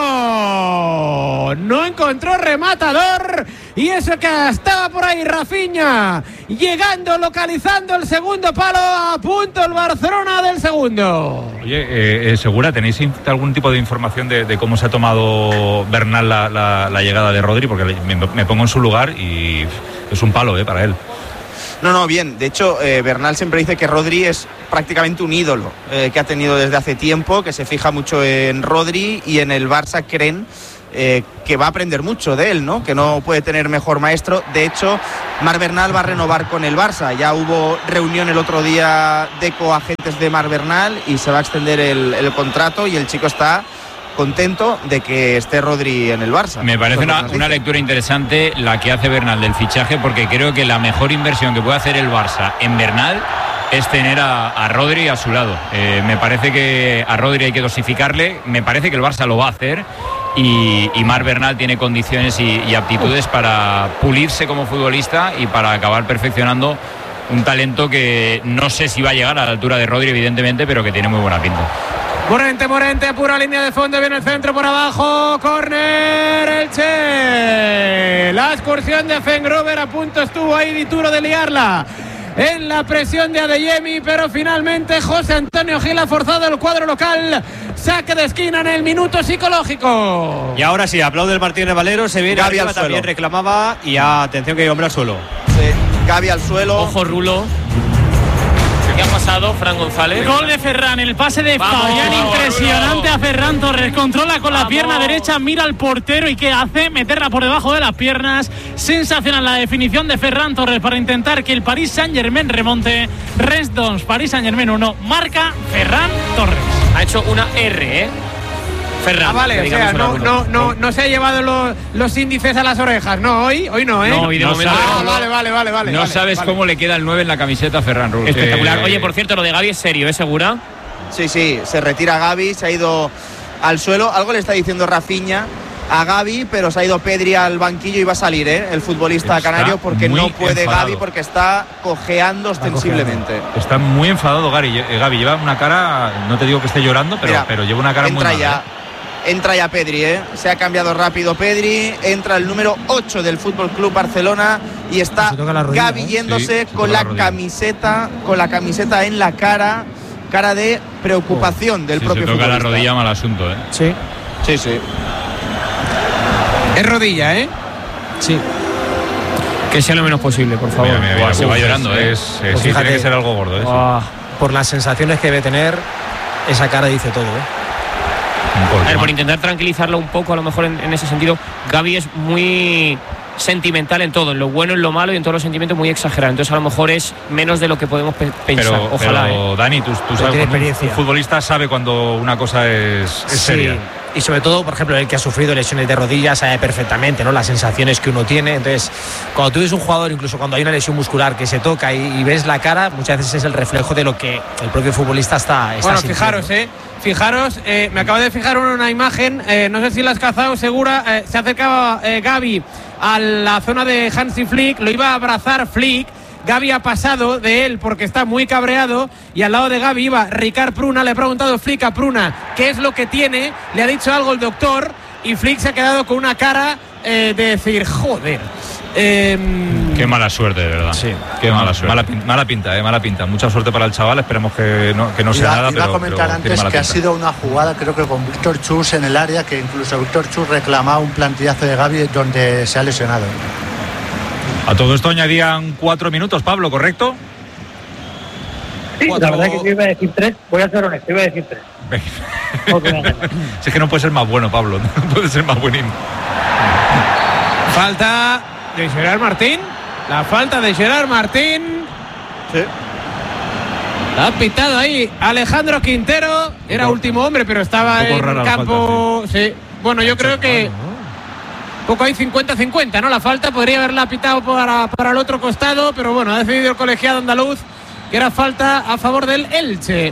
centro. No encontró rematador. Y eso que estaba por ahí Rafinha, llegando, localizando el segundo palo. A punto el Barcelona del segundo. Oye, eh, eh, Segura, ¿tenéis algún tipo de información de, de cómo se ha tomado Bernal la, la, la llegada de Rodri? Porque me, me pongo en su lugar y es un palo eh, para él. No, no, bien. De hecho, eh, Bernal siempre dice que Rodri es prácticamente un ídolo eh, que ha tenido desde hace tiempo, que se fija mucho en Rodri, y en el Barça creen eh, que va a aprender mucho de él, ¿no? Que no puede tener mejor maestro. De hecho, Marc Bernal va a renovar con el Barça. Ya hubo reunión el otro día de coagentes de Marc Bernal y se va a extender el, el contrato, y el chico está contento de que esté Rodri en el Barça. Me parece una, una lectura interesante la que hace Bernal del fichaje, porque creo que la mejor inversión que puede hacer el Barça en Bernal es tener a, a Rodri a su lado. Eh, me parece que a Rodri hay que dosificarle, me parece que el Barça lo va a hacer, y, y Marc Bernal tiene condiciones y, y aptitudes para pulirse como futbolista y para acabar perfeccionando un talento que no sé si va a llegar a la altura de Rodri, evidentemente, pero que tiene muy buena pinta. Morente, Morente, pura línea de fondo, viene el centro por abajo, córner, Elche. La excursión de Fengrover, a punto estuvo ahí Dituro de liarla en la presión de Adeyemi, pero finalmente José Antonio Gil ha forzado el cuadro local. Saque de esquina en el minuto psicológico. Y ahora sí, aplaude el Martínez Valero, se viene Gavi arriba, al suelo. también reclamaba, y ya, atención que hombre al suelo. Sí, Gavi al suelo. Ojo, Rulo. ¿Qué ha pasado, Fran González? Gol de Ferran, el pase de Fabián, impresionante a Ferran Torres. Controla con la Vamos. pierna derecha, mira al portero y ¿qué hace? Meterla por debajo de las piernas. Sensacional la definición de Ferran Torres para intentar que el Paris Saint-Germain remonte. Rennes dos, Paris Saint-Germain uno. Marca Ferran Torres. Ha hecho una R, ¿eh? Ferran. Ah, vale, o sea, no, no, no, no se ha llevado los, los índices a las orejas. No, hoy, hoy no, ¿eh? No, hoy de No momento. sabe. Ah, vale, vale, vale, vale. No vale, sabes vale. cómo le queda el nueve en la camiseta a Ferran Rulo. Espectacular. Eh, Oye, por cierto, lo de Gavi es serio, ¿eh? ¿Segura? Sí, sí, se retira Gavi, se ha ido al suelo. Algo le está diciendo Rafinha a Gavi, pero se ha ido Pedri al banquillo y va a salir, ¿eh? El futbolista Está canario, porque muy no puede enfadado. Gavi, porque está cojeando ostensiblemente. Está muy enfadado Gary. Eh, Gavi lleva una cara, no te digo que esté llorando, pero, Mira, pero lleva una cara muy entra mala. ya, ¿eh? entra ya Pedri, ¿eh? Se ha cambiado rápido Pedri, entra el número ocho del Fútbol Club Barcelona y está Se toca la rodilla, Gavi ¿eh? yéndose Sí, se con toca la, la rodilla. camiseta, con la camiseta en la cara, cara de preocupación del si propio se toca la futbolista. rodilla, mal asunto, ¿eh? Sí, Sí, sí. Es rodilla, ¿eh? sí. Que sea lo menos posible, por favor. Mira, mira, mira. Buah, se va Uf, llorando, ¿eh? es, es- Pues sí, fíjate. tiene que ser algo gordo, ¿eh? Sí. Ah. Por las sensaciones que debe tener, esa cara dice todo, ¿eh? Porque, A ver, por bueno, intentar tranquilizarlo un poco, a lo mejor en, en ese sentido, Gavi es muy sentimental en todo, en lo bueno, en lo malo y en todos los sentimientos muy exagerado. Entonces, a lo mejor es menos de lo que podemos pe- pensar. Pero, Ojalá, pero, ¿eh? Dani, tú, tú Pero sabes, tiene cuando un- experiencia. un futbolista sabe cuando una cosa es, es seria. Sí. Y sobre todo, por ejemplo, el que ha sufrido lesiones de rodillas sabe perfectamente, ¿no?, las sensaciones que uno tiene. Entonces, cuando tú ves un jugador, incluso cuando hay una lesión muscular que se toca y, y ves la cara, muchas veces es el reflejo de lo que el propio futbolista está, está Bueno, sintiendo. fijaros, eh. Fijaros, eh, me acabo de fijar en una imagen, eh, no sé si la has cazado, segura. Eh, se acercaba eh, Gavi a la zona de Hansi Flick, lo iba a abrazar Flick. Gavi ha pasado de él porque está muy cabreado y al lado de Gavi iba Ricard Pruna. Le ha preguntado Flick a Pruna qué es lo que tiene, le ha dicho algo el doctor y Flick se ha quedado con una cara eh, de decir, joder. Eh, Qué mala suerte, de verdad. Sí, Qué mala suerte. Mala, pin- mala pinta, eh, mala pinta. Mucha suerte para el chaval. Esperemos que no, que no sea iba, nada, iba pero, a comentar pero tiene antes mala que ha pinta. sido una jugada, creo que con Víctor Chus en el área, que incluso Víctor Chus reclamaba un plantillazo de Gavi donde se ha lesionado. A todo esto añadían cuatro minutos, Pablo, ¿correcto? Sí, Cuatro- la verdad que yo iba a decir tres, voy a ser honesto, iba a decir tres. No, que no, no. Si es que no puede ser más bueno, Pablo. No puede ser más buenín. falta de Gerard Martín. La falta de Gerard Martín. Sí. La ha pitado ahí Alejandro Quintero. Era poco- último hombre, pero estaba un poco en rara la campo. Sí. Bueno, yo creo que poco hay cincuenta cincuenta, ¿no? La falta podría haberla pitado para, para el otro costado, pero bueno, ha decidido el colegiado andaluz que era falta a favor del Elche.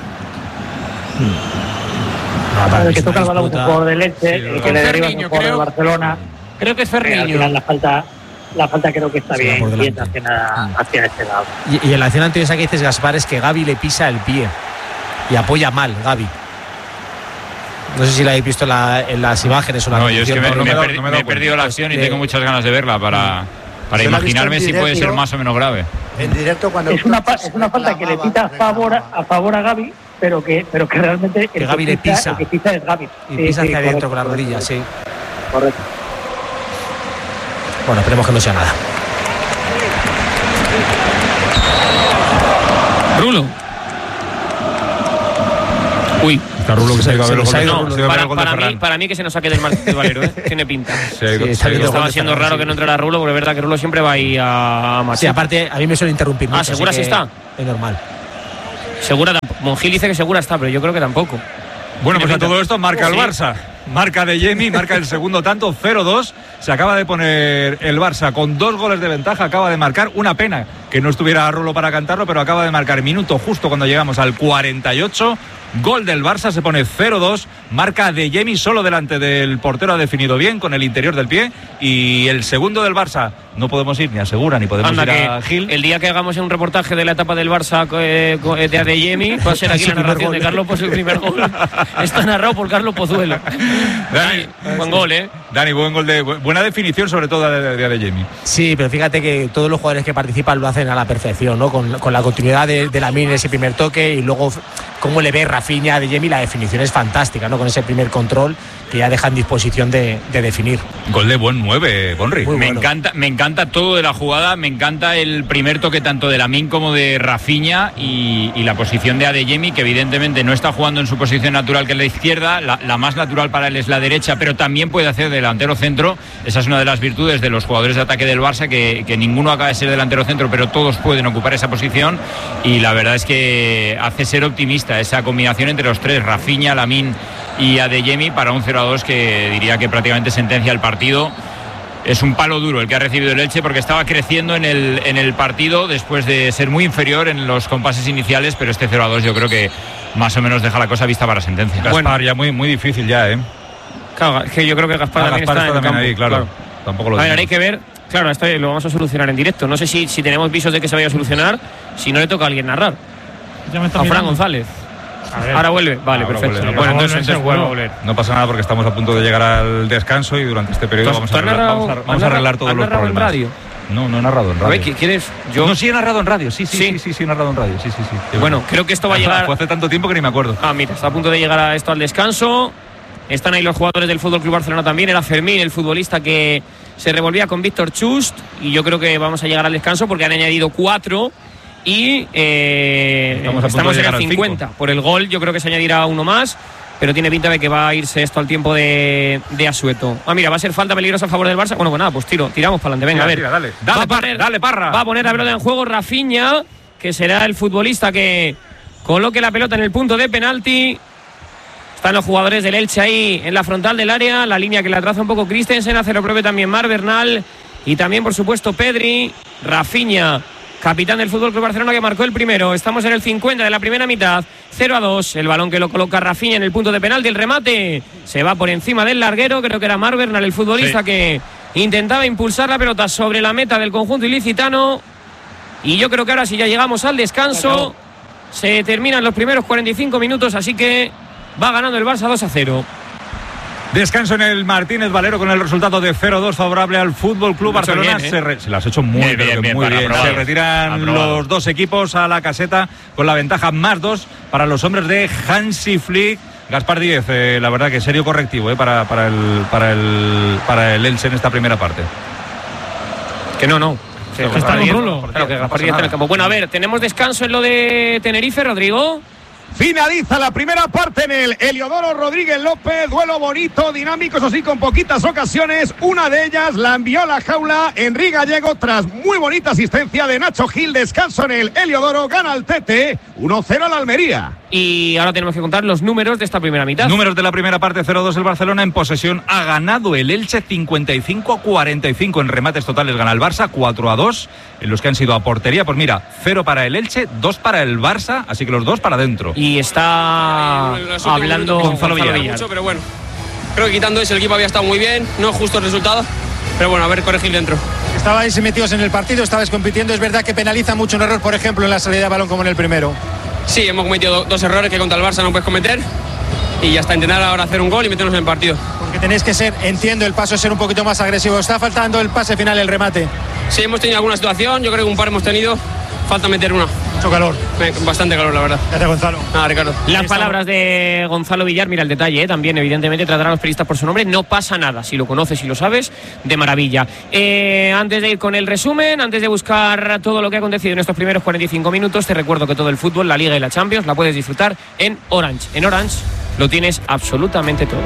El que toca el balón es un jugador del Elche, el que Con le deriva es Ferniño, un jugador del creo. Barcelona. Creo que es Eh, al Ferniño. final la falta, la falta creo que está sí, bien, bien hacia, hacia este lado. Y, y en la acción anterior esa que dices, Gaspar, es que Gavi le pisa el pie y apoya mal Gavi. No sé si la habéis visto en, la, en las imágenes o la No, yo es que me, no, no me, me, me, no me, me he perdido la acción y de, tengo muchas ganas de verla para, para imaginarme si puede ser más o menos grave. En directo cuando es una, es una falta que le pita a favor a, a favor a Gavi, pero que pero que realmente que Gavi le pisa, el que pisa es Gavi. Y sí, pisa hacia sí, adentro con la rodilla, correcto. sí. Correcto. Bueno, esperemos que no sea nada. Rulo. Uy. Está Rulo que se ha ido a ver el gol de, no, no, para, para, mí, para mí que se nos saque del Martín de Valero, ¿eh? Tiene pinta. Se ha ido, sí, se ha ido estaba siendo raro que no entrara Rulo, porque es verdad que Rulo siempre va ahí a Machete. Sí, aparte a mí me suele interrumpir mucho. Ah, ¿Segura sí está? Es normal. Segura, Monjil dice que Segura está, pero yo creo que tampoco. Bueno, pues a todo esto marca el Barça. Marca de Yemi, marca el segundo tanto, cero dos. Se acaba de poner el Barça con dos goles de ventaja. Acaba de marcar, una pena que no estuviera Rulo para cantarlo, pero acaba de marcar minuto justo cuando llegamos al cuarenta y ocho. Gol del Barça, se pone cero dos. Marca de Yemi solo delante del portero, ha definido bien con el interior del pie. Y el segundo del Barça, no podemos ir ni a Segura ni podemos Anda, ir a Gil. El día que hagamos un reportaje de la etapa del Barça eh, de Adeyemi, va a ser aquí la narración de Carlos Pozuelo, el primer gol. Está narrado por Carlos Pozuelo. Dani, Dani, buen gol, ¿eh? Dani, buen gol de buena definición, sobre todo de, de Adeyemi. Sí, pero fíjate que todos los jugadores que participan lo hacen a la perfección, ¿no? Con, con la continuidad de, de Lamine en ese primer toque y luego cómo le ve Rafinha a Adeyemi, la definición es fantástica, ¿no? Con ese primer control que ya deja en disposición de, de definir. Gol de buen nueve, Bonri. Me bueno. encanta, me encanta todo de la jugada, me encanta el primer toque tanto de Lamine como de Rafinha y, y la posición de Adeyemi, que evidentemente no está jugando en su posición natural, que es la izquierda, la, la más natural para él es la derecha, pero también puede hacer delantero centro. Esa es una de las virtudes de los jugadores de ataque del Barça, que, que ninguno acaba de ser delantero centro, pero todos pueden ocupar esa posición, y la verdad es que hace ser optimista esa combinación entre los tres, Rafinha, Lamine y Adeyemi, para un cero a dos que diría que prácticamente sentencia el partido. Es un palo duro el que ha recibido el Elche, porque estaba creciendo en el, en el partido después de ser muy inferior en los compases iniciales, pero este cero a dos yo creo que más o menos deja la cosa vista para sentencia. Gaspar, bueno, ya muy, muy difícil ya, ¿eh? Claro, que yo creo que Gaspar, ah, también Gaspar está, está en también el campo, ahí, claro. claro. Tampoco lo a ver, hay que ver. Claro, esto lo vamos a solucionar en directo. No sé si, si tenemos visos de que se vaya a solucionar. Si no, le toca a alguien narrar. Ya me está a mirando. Fran González. Ahora vuelve, vale, ahora perfecto. Vuelve, no, bueno, no, entonces, entonces vuelve a volver. No pasa nada porque estamos a punto de llegar al descanso y durante este periodo vamos a arreglar, narrado, vamos a, vamos a arreglar todos los problemas. En radio? No, no he narrado en radio. A ver, ¿quieres? Yo... No, sí he narrado en radio, sí, sí, sí, sí, sí, sí he narrado en radio, sí, sí, sí. Bueno, bueno, creo que esto va a llegar... Fue hace tanto tiempo que ni me acuerdo. Ah, mira, está a punto de llegar a esto al descanso. Están ahí los jugadores del Fútbol Club Barcelona también. Era Fermín, el futbolista que se revolvía con Víctor Chust. Y yo creo que vamos a llegar al descanso porque han añadido cuatro. Y eh, estamos, estamos en el cincuenta. Por el gol yo creo que se añadirá uno más, pero tiene pinta de que va a irse esto al tiempo de, de Asueto. Ah, mira, va a ser falta peligrosa a favor del Barça. Bueno, pues nada, pues tiro, tiramos para adelante. Venga, tira, a ver. Tira, dale, dale, va a poner, dale, Parra. Va a poner la pelota en juego Rafinha, que será el futbolista que coloque la pelota en el punto de penalti. Están los jugadores del Elche ahí en la frontal del área, la línea que la traza un poco Christensen, hace lo propio también Mar Bernal y también, por supuesto, Pedri. Rafinha, capitán del Fútbol Club Barcelona, que marcó el primero. Estamos en el cincuenta de la primera mitad, cero a dos. El balón que lo coloca Rafinha en el punto de penalti. El remate se va por encima del larguero. Creo que era Mar Bernal, el futbolista, sí, que intentaba impulsar la pelota sobre la meta del conjunto ilicitano. Y yo creo que ahora sí ya llegamos al descanso. Se terminan los primeros cuarenta y cinco minutos, así que va ganando el Barça dos a cero. Descanso en el Martínez Valero con el resultado de cero dos favorable al Fútbol Club Barcelona. Bien, ¿eh? se, re, se las ha hecho muy bien, bien, bien, muy bien. Se retiran aprobado. Los dos equipos a la caseta con la ventaja más dos para los hombres de Hansi Flick. Gaspar Díez, eh, la verdad que serio correctivo eh, para, para, el, para, el, para el Elche en esta primera parte. Que no, no. Sí, que está con Rulo. Claro, que Gaspar Díez en el campo. Bueno, a ver, tenemos descanso en lo de Tenerife, Rodrigo. Finaliza la primera parte en el Heliodoro Rodríguez López. Duelo bonito, dinámico, eso sí, con poquitas ocasiones. Una de ellas la envió a la jaula Enrique Gallego tras muy bonita asistencia de Nacho Gil. Descanso en el Heliodoro, gana el Tete, uno cero al Almería. Y ahora tenemos que contar los números de esta primera mitad. Números de la primera parte, cero dos el Barcelona. En posesión ha ganado el Elche cincuenta y cinco a cuarenta y cinco. En remates totales gana el Barça cuatro a dos. En los que han sido a portería, pues mira, cero para el Elche, dos para el Barça, así que los dos para adentro. Y está hablando Gonzalo Villar. Mucho, pero bueno, creo que quitando eso el equipo había estado muy bien. No es justo el resultado, pero bueno, a ver, corregir dentro. Estabais metidos en el partido, estabais compitiendo. Es verdad que penaliza mucho un error, por ejemplo, en la salida de balón como en el primero. Sí, hemos cometido dos errores que contra el Barça no puedes cometer. Y hasta intentar ahora hacer un gol y meternos en el partido. Porque tenéis que ser, entiendo, el paso es ser un poquito más agresivo. Está faltando el pase final, el remate. Sí, hemos tenido alguna situación, yo creo que un par hemos tenido. Falta meter una. Mucho calor. Bastante calor, la verdad. Gracias, Gonzalo. Nada, Ricardo. Las palabras de Gonzalo Villar, mira el detalle, ¿eh? También evidentemente tratar a los periodistas por su nombre, no pasa nada, si lo conoces y lo sabes, de maravilla. Eh, antes de ir con el resumen, antes de buscar todo lo que ha acontecido en estos primeros cuarenta y cinco minutos, te recuerdo que todo el fútbol, la Liga y la Champions la puedes disfrutar en Orange. En Orange lo tienes absolutamente todo.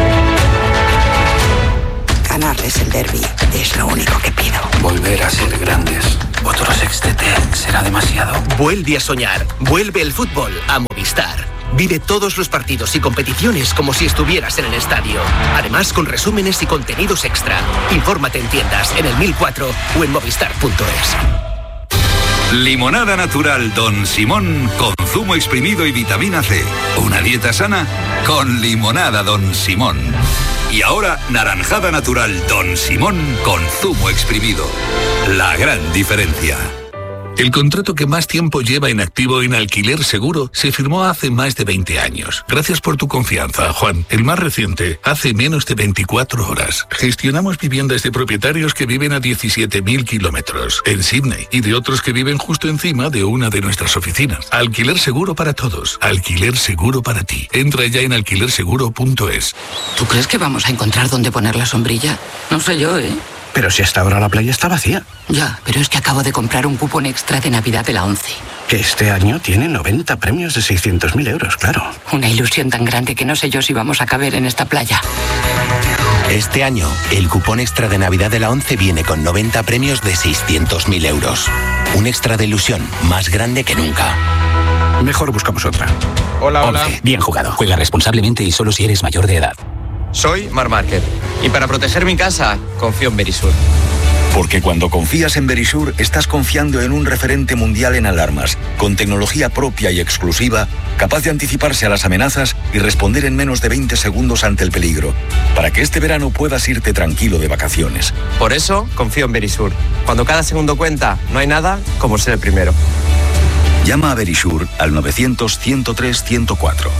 Ganarles el derbi es lo único que pido. Volver a ser grandes. Otro sextete será demasiado. Vuelve a soñar. Vuelve el fútbol a Movistar. Vive todos los partidos y competiciones como si estuvieras en el estadio. Además, con resúmenes y contenidos extra. Infórmate en tiendas, en el mil cuatro o en movistar punto es. Limonada natural Don Simón con zumo exprimido y vitamina C. Una dieta sana con limonada Don Simón. Y ahora, naranjada natural Don Simón con zumo exprimido. La gran diferencia. El contrato que más tiempo lleva en activo en Alquiler Seguro se firmó hace más de veinte años. Gracias por tu confianza, Juan. El más reciente, hace menos de veinticuatro horas. Gestionamos viviendas de propietarios que viven a diecisiete mil kilómetros en Sydney y de otros que viven justo encima de una de nuestras oficinas. Alquiler Seguro para todos. Alquiler Seguro para ti. Entra ya en alquiler seguro punto es. ¿Tú crees que vamos a encontrar dónde poner la sombrilla? No sé yo, ¿eh? Pero si hasta ahora la playa está vacía. Ya, pero es que acabo de comprar un cupón extra de Navidad de la ONCE. Que este año tiene noventa premios de seiscientos mil euros, claro. Una ilusión tan grande que no sé yo si vamos a caber en esta playa. Este año, el cupón extra de Navidad de la ONCE viene con noventa premios de seiscientos mil euros. Un extra de ilusión más grande que nunca. Mejor buscamos otra. Hola, hola. ONCE. Bien jugado. Juega responsablemente y solo si eres mayor de edad. Soy Marc Márquez y para proteger mi casa confío en Verisur. Porque cuando confías en Verisur estás confiando en un referente mundial en alarmas, con tecnología propia y exclusiva, capaz de anticiparse a las amenazas y responder en menos de veinte segundos ante el peligro, para que este verano puedas irte tranquilo de vacaciones. Por eso confío en Verisur. Cuando cada segundo cuenta, no hay nada como ser el primero. Llama a Verisur al novecientos, ciento tres, ciento cuatro.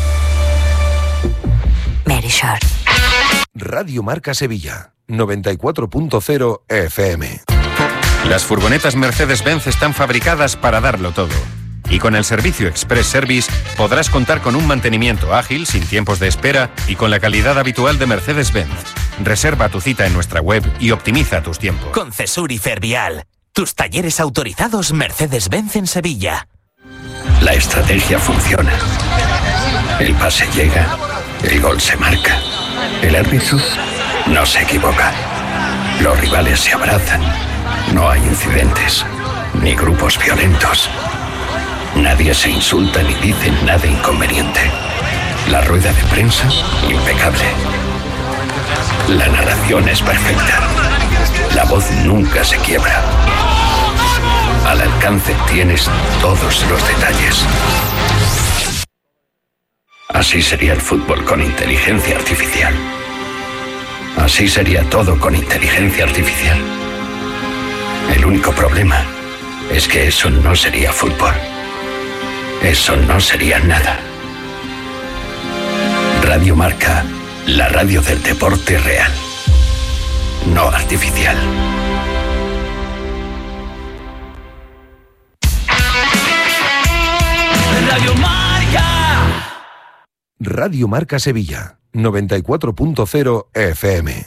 Verisur. Radio Marca Sevilla, noventa y cuatro punto cero F M. Las furgonetas Mercedes-Benz están fabricadas para darlo todo. Y con el servicio Express Service podrás contar con un mantenimiento ágil, sin tiempos de espera y con la calidad habitual de Mercedes-Benz. Reserva tu cita en nuestra web y optimiza tus tiempos. Con Cesur y Fervial, tus talleres autorizados Mercedes-Benz en Sevilla. La estrategia funciona. El pase llega, el gol se marca. El árbitro no se equivoca. Los rivales se abrazan. No hay incidentes, ni grupos violentos. Nadie se insulta ni dice nada inconveniente. La rueda de prensa, impecable. La narración es perfecta. La voz nunca se quiebra. Al alcance tienes todos los detalles. Así sería el fútbol con inteligencia artificial. Así sería todo con inteligencia artificial. El único problema es que eso no sería fútbol. Eso no sería nada. Radio Marca, la radio del deporte real, no artificial. Radio Marca. Radio Marca Sevilla, noventa y cuatro punto cero F M.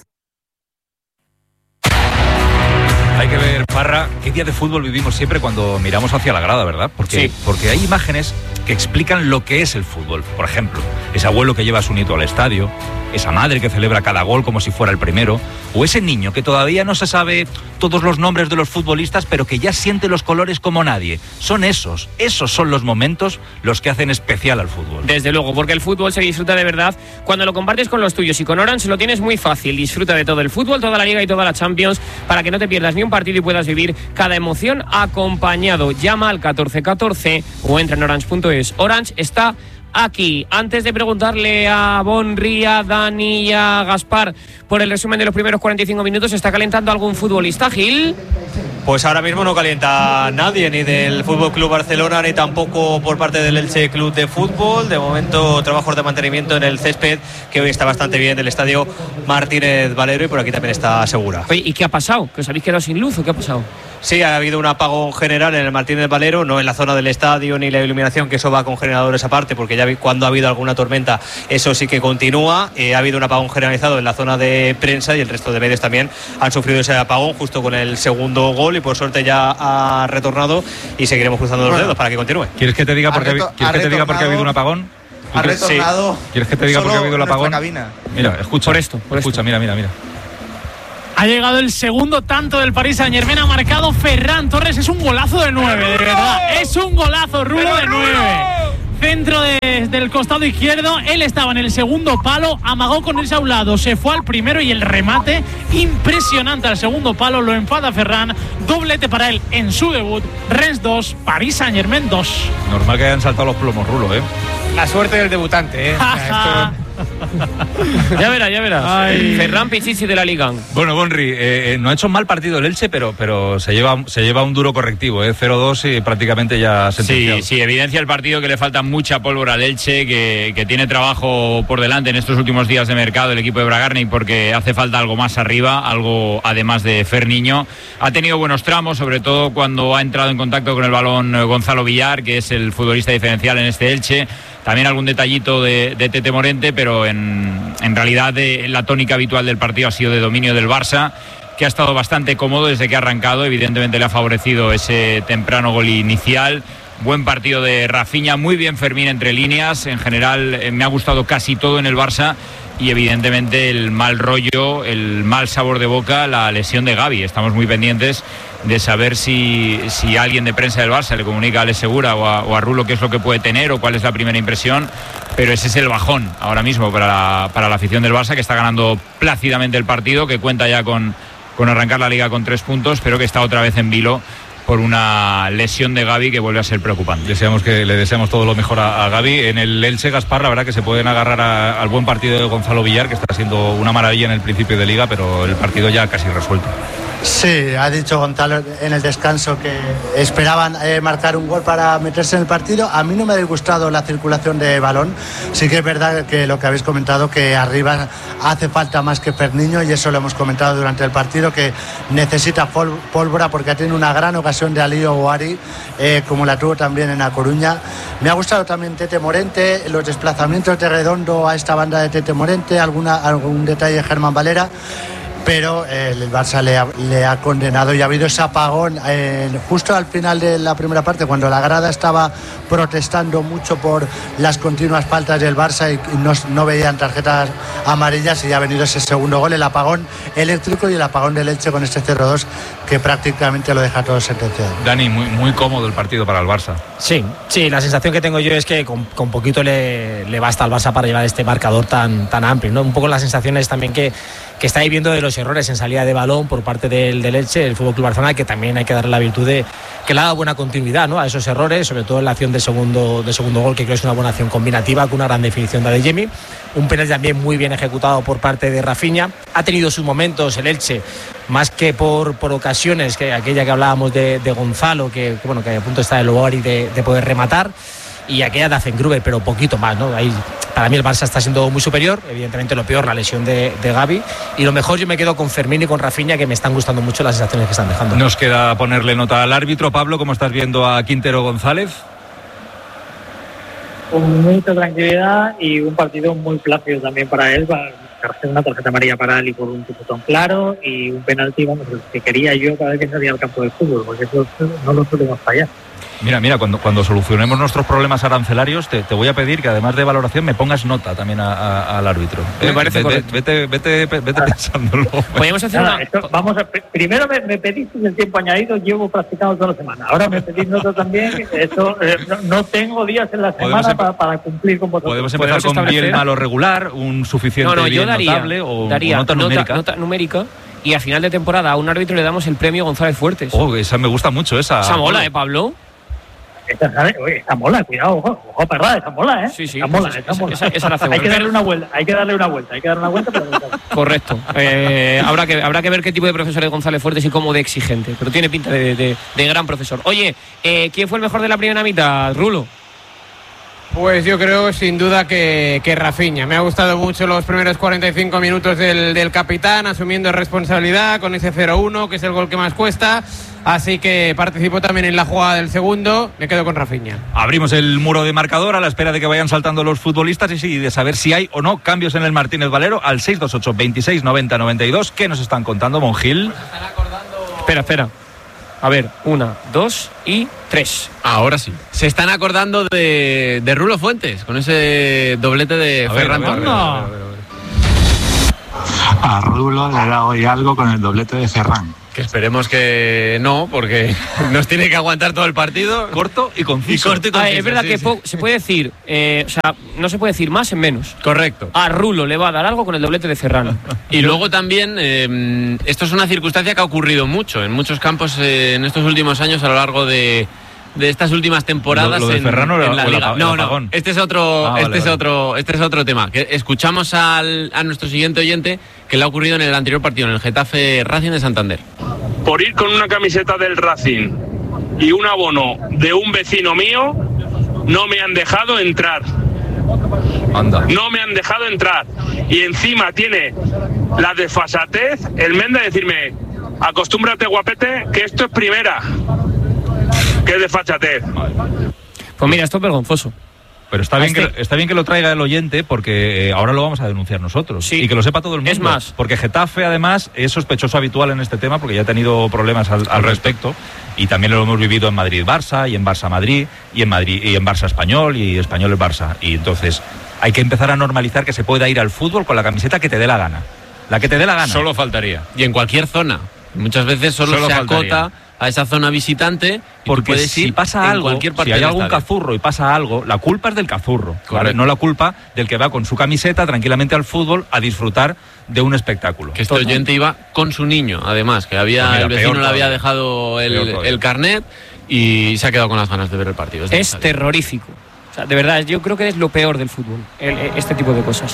Hay que ver, Parra, qué día de fútbol vivimos siempre cuando miramos hacia la grada, ¿verdad? Porque, sí. porque hay imágenes que explican lo que es el fútbol. Por ejemplo, ese abuelo que lleva a su nieto al estadio, esa madre que celebra cada gol como si fuera el primero, o ese niño que todavía no se sabe todos los nombres de los futbolistas, pero que ya siente los colores como nadie. Son esos, esos son los momentos los que hacen especial al fútbol. Desde luego, porque el fútbol se disfruta de verdad cuando lo compartes con los tuyos, y con Orange lo tienes muy fácil. Disfruta de todo el fútbol, toda la Liga y toda la Champions, para que no te pierdas ni un partido y puedas vivir cada emoción acompañado. Llama al catorce catorce o entra en orange punto es. Orange está aquí. Antes de preguntarle a Bonri, a Dani y a Gaspar por el resumen de los primeros cuarenta y cinco minutos, ¿está calentando algún futbolista, Gil? Pues ahora mismo no calienta nadie, ni del F C Barcelona, ni tampoco por parte del Elche Club de Fútbol. De momento, trabajos de mantenimiento en el césped, que hoy está bastante bien, del estadio Martínez Valero, y por aquí también está Segura. Oye, ¿y qué ha pasado? ¿Que os habéis quedado sin luz o qué ha pasado? Sí, ha habido un apagón general en el Martínez Valero, no en la zona del estadio ni la iluminación, que eso va con generadores aparte, porque ya vi, cuando ha habido alguna tormenta, eso sí que continúa. Eh, ha habido un apagón generalizado en la zona de prensa, y el resto de medios también han sufrido ese apagón justo con el segundo gol, y por suerte ya ha retornado, y seguiremos cruzando los bueno, dedos para que continúe. ¿Quieres que te diga por qué ha, ha, diga ha habido un apagón? Ha retornado. Sí. ¿Quieres que te diga por qué ha habido el apagón? Mira, escucha por esto, por escucha, esto. mira, mira, mira. Ha llegado el segundo tanto del Paris Saint-Germain, ha marcado Ferran Torres, es un golazo de nueve, de verdad, es un golazo, Rulo de nueve. Centro de, del costado izquierdo, él estaba en el segundo palo, amagó con irse a un lado, se fue al primero, y el remate impresionante al segundo palo, lo enfada Ferran, doblete para él en su debut. Rennes dos, Paris Saint-Germain dos. Normal que hayan saltado los plomos, Rulo, ¿eh? La suerte del debutante, ¿eh? Ya verás, ya verás. Ay. Ferran Pichichi de la Liga. Bueno, Bonri, eh, no ha hecho un mal partido el Elche, pero, pero se lleva se lleva un duro correctivo, ¿eh? cero dos y prácticamente ya sentenciado. Sí, sí, evidencia el partido que le falta mucha pólvora al Elche, que, que tiene trabajo por delante en estos últimos días de mercado el equipo de Bragarnik, porque hace falta algo más arriba, algo además de Ferniño. Ha tenido buenos tramos, sobre todo cuando ha entrado en contacto con el balón Gonzalo Villar, que es el futbolista diferencial en este Elche. También algún detallito de, de Tete Morente, pero en, en realidad de, la tónica habitual del partido ha sido de dominio del Barça, que ha estado bastante cómodo desde que ha arrancado. Evidentemente le ha favorecido ese temprano gol inicial. Buen partido de Rafinha, muy bien Fermín entre líneas. En general eh, me ha gustado casi todo en el Barça, y evidentemente el mal rollo, el mal sabor de boca, la lesión de Gavi. Estamos muy pendientes de saber si, si alguien de prensa del Barça le comunica a Ale Segura o a, o a Rulo qué es lo que puede tener o cuál es la primera impresión, pero ese es el bajón ahora mismo para la, para la afición del Barça, que está ganando plácidamente el partido, que cuenta ya con, con arrancar la Liga con tres puntos, pero que está otra vez en vilo por una lesión de Gavi que vuelve a ser preocupante. Deseamos que le deseamos todo lo mejor a, a Gavi. En el Elche, Gaspar, la verdad que se pueden agarrar a, al buen partido de Gonzalo Villar, que está siendo una maravilla en el principio de Liga, pero el partido ya casi resuelto. Sí, ha dicho Gonzalo en el descanso que esperaban eh, marcar un gol para meterse en el partido. A mí no me ha disgustado la circulación de balón. Sí que es verdad que lo que habéis comentado, que arriba hace falta más que Ferniño, y eso lo hemos comentado durante el partido, que necesita pólvora, porque ha tenido una gran ocasión de Alí Ouari, eh, como la tuvo también en A Coruña. Me ha gustado también Tete Morente, los desplazamientos de Redondo a esta banda de Tete Morente, alguna, algún detalle de Germán Valera. Pero eh, el Barça le ha, le ha condenado, y ha habido ese apagón eh, justo al final de la primera parte, cuando la grada estaba protestando mucho por las continuas faltas del Barça y, y no, no veían tarjetas amarillas, y ya ha venido ese segundo gol, el apagón eléctrico y el apagón del Elche con este cero dos, que prácticamente lo deja todo sentenciado. Dani, muy, muy cómodo el partido para el Barça. Sí, sí, la sensación que tengo yo es que con, con poquito le, le basta al Barça para llevar este marcador tan, tan amplio, ¿no? Un poco las sensaciones también que, que está ahí viendo de los errores en salida de balón por parte del, del Elche, el F C Barcelona, que también hay que darle la virtud de que le ha dado buena continuidad, ¿no?, a esos errores, sobre todo en la acción de segundo, de segundo gol, que creo que es una buena acción combinativa con una gran definición de Adeyemi. Un penal también muy bien ejecutado por parte de Rafinha. Ha tenido sus momentos el Elche, más que por, por ocasiones, que aquella que hablábamos de, de Gonzalo, que, que bueno, que a punto está el Ouari de, de poder rematar, y aquella de Azengruber, pero poquito más, ¿no? Ahí, para mí el Barça está siendo muy superior. Evidentemente lo peor, la lesión de, de Gavi, y lo mejor yo me quedo con Fermín y con Rafinha, que me están gustando mucho las sensaciones que están dejando. Nos queda ponerle nota al árbitro. Pablo, ¿cómo estás viendo a Quintero González? Con mucha tranquilidad y un partido muy plácido también para él, para hacer una tarjeta amarilla para él y por un tipotón claro, y un penalti, vamos, que quería yo cada vez que salía al campo de fútbol, porque eso no lo solemos fallar. Mira, mira, cuando, cuando solucionemos nuestros problemas arancelarios, te, te voy a pedir que además de valoración me pongas nota también a, a, al árbitro. Me eh, parece vete, correcto. Vete, vete, vete, vete pensándolo. Podríamos hacer Nada, una... esto, vamos a, primero me, me pediste el tiempo añadido, llevo practicando toda la semana. Ahora me pedís nota también. Esto, eh, no, no tengo días en la semana em... para, para cumplir con vosotros. Podemos empezar con establecer... bien, malo, regular, un suficiente no, no, bien yo daría, notable o daría nota nota, numérica. Nota numérica. Y a final de temporada a un árbitro le damos el premio González Fuertes. Oh, esa me gusta mucho, esa. Esa mola, ¿eh, Pablo? esta, esta mola, cuidado, ojo, ojo, perra, esta mola, ¿eh? Sí, sí. Esta mola, esa, esta mola. Esa, esa la hay que darle una vuelta, hay que darle una vuelta, hay que darle una vuelta. Pero... Correcto. Eh, habrá, que, habrá que ver qué tipo de profesor es González Fuertes y cómo de exigente, pero tiene pinta de, de, de gran profesor. Oye, eh, ¿quién fue el mejor de la primera mitad, Rulo? Pues yo creo sin duda que, que Rafinha. Me ha gustado mucho los primeros cuarenta y cinco minutos del, del capitán, asumiendo responsabilidad con ese cero uno, que es el gol que más cuesta. Así que participó también en la jugada del segundo. Me quedo con Rafinha. Abrimos el muro de marcador a la espera de que vayan saltando los futbolistas y sí, de saber si hay o no cambios en el Martínez Valero al seis dos ocho, veintiséis, noventa, noventa y dos. ¿Qué nos están contando, Monjil? Espera, espera. A ver, una, dos y tres. Ahora sí. Se están acordando de, de Rulo Fuentes, con ese doblete de a ver, Ferran Torres. a, a Rulo le da hoy algo con el doblete de Ferran. Que esperemos que no, porque nos tiene que aguantar todo el partido. Corto y conciso. Y corto y conciso, ah, es verdad sí, que sí. po- se puede decir, eh, o sea, no se puede decir más en menos. Correcto. A Rulo le va a dar algo con el doblete de Ferran. Y luego también, eh, esto es una circunstancia que ha ocurrido mucho en muchos campos eh, en estos últimos años a lo largo de, de estas últimas temporadas. ¿Lo, lo de en, Ferran o en la el Liga. apa- el No, no, apagón? este es otro, Ah, este vale, es vale. otro, este es otro tema. Que escuchamos al, a nuestro siguiente oyente que le ha ocurrido en el anterior partido, en el Getafe Racing de Santander. Por ir con una camiseta del Racing y un abono de un vecino mío, no me han dejado entrar. Anda. No me han dejado entrar. Y encima tiene la desfasatez, el Menda, de decirme, acostúmbrate, guapete, que esto es primera. Que es desfachatez. Pues mira, esto es vergonzoso. Pero está bien, Este- que, está bien que lo traiga el oyente porque eh, ahora lo vamos a denunciar nosotros. Sí. Y que lo sepa todo el mundo. Es más. Porque Getafe, además, es sospechoso habitual en este tema porque ya ha tenido problemas al, al respecto. Y también lo hemos vivido en Madrid-Barça, y en Barça-Madrid, y en Madrid y en Barça-Español, y Español-Barça. Y entonces hay que empezar a normalizar que se pueda ir al fútbol con la camiseta que te dé la gana. La que te dé la gana. Solo faltaría. Y en cualquier zona. Muchas veces solo, Solo se faltaría. acota a esa zona visitante. Y tú Porque puedes si ir pasa en algo, cualquier parte si hay del algún estadio. cazurro y pasa algo, la culpa es del cazurro, ¿vale? Correcto. No la culpa del que va con su camiseta tranquilamente al fútbol a disfrutar de un espectáculo. Que este oyente iba con su niño, además, que había Pues mira, el vecino peor le había todavía. dejado Peor el, todavía. el carnet y se ha quedado con las ganas de ver el partido. Es necesario. terrorífico. O sea, de verdad, yo creo que es lo peor del fútbol, el- este tipo de cosas.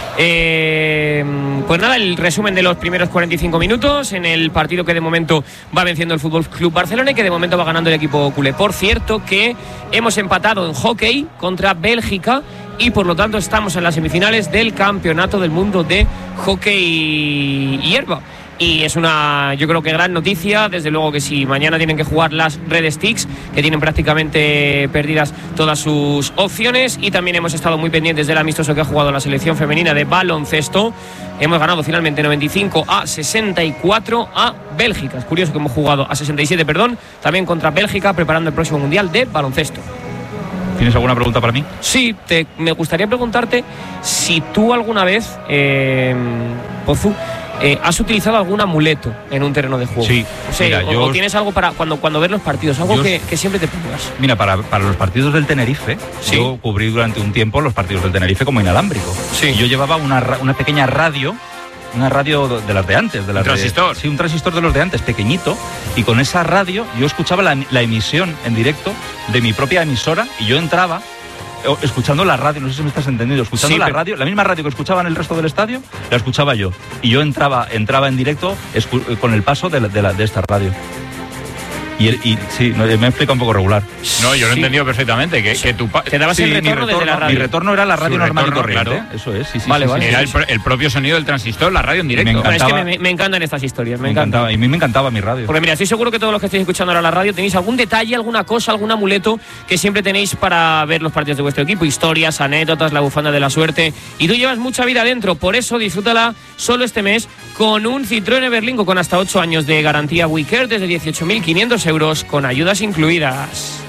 Eh, pues nada, el resumen de los primeros cuarenta y cinco minutos en el partido que de momento va venciendo el Fútbol Club Barcelona y que de momento va ganando el equipo culé. Por cierto, que hemos empatado en hockey contra Bélgica y por lo tanto estamos en las semifinales del Campeonato del Mundo de Hockey Hierba. Y es una, yo creo que gran noticia, desde luego que si mañana tienen que jugar las Red Sticks, que tienen prácticamente perdidas todas sus opciones, y también hemos estado muy pendientes del amistoso que ha jugado la selección femenina de baloncesto. Hemos ganado finalmente noventa y cinco a sesenta y cuatro a Bélgica. Es curioso que hemos jugado a sesenta y siete, perdón, también contra Bélgica, preparando el próximo Mundial de baloncesto. ¿Tienes alguna pregunta para mí? Sí, te, me gustaría preguntarte si tú alguna vez, eh, Pozu, eh, has utilizado algún amuleto en un terreno de juego. Sí, O sea, mira, o, yo- o tienes algo para cuando, cuando ves los partidos, algo Yo- que, que siempre te pongas. Mira, para, para los partidos del Tenerife, Sí. yo cubrí durante un tiempo los partidos del Tenerife como inalámbrico. Sí. Y yo llevaba una, ra- una pequeña radio, una radio de las de antes. De las ¿Un de- transistor? sí, un transistor de los de antes, pequeñito. Y con esa radio yo escuchaba la, la emisión en directo de mi propia emisora y yo entraba eh, escuchando la radio, no sé si me estás entendiendo, escuchando Sí, la pero- radio, la misma radio que escuchaban el resto del estadio, la escuchaba yo. Y yo entraba, entraba en directo escu- con el paso de, la- de, la- de esta radio. Y, el- y sí, no, me he explicado un poco regular. No, yo lo he Sí. entendido perfectamente. Que, que tu pa- Te dabas Sí, el mi retorno desde la radio. Mi retorno era la radio Su normal y retorno, corriente. claro. Eso es, sí, sí. Vale, sí, vale. sí, Era sí. el, pro- el propio sonido del transistor, la radio en directo. Me Bueno, es que encantaba. me, me encantan estas historias, me, Me encantan. encantaba, y a mí me encantaba mi radio. Porque mira, estoy seguro que todos los que estáis escuchando ahora la radio tenéis algún detalle, alguna cosa, algún amuleto que siempre tenéis para ver los partidos de vuestro equipo, historias, anécdotas, la bufanda de la suerte. Y tú llevas mucha vida dentro, por eso disfrútala solo este mes con un Citroën Everlingo con hasta ocho años de garantía WeCare desde dieciocho mil quinientos euros con ayudas incluidas.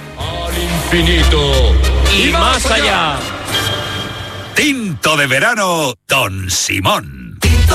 Infinito Y más allá. Tinto de verano, Don Simón.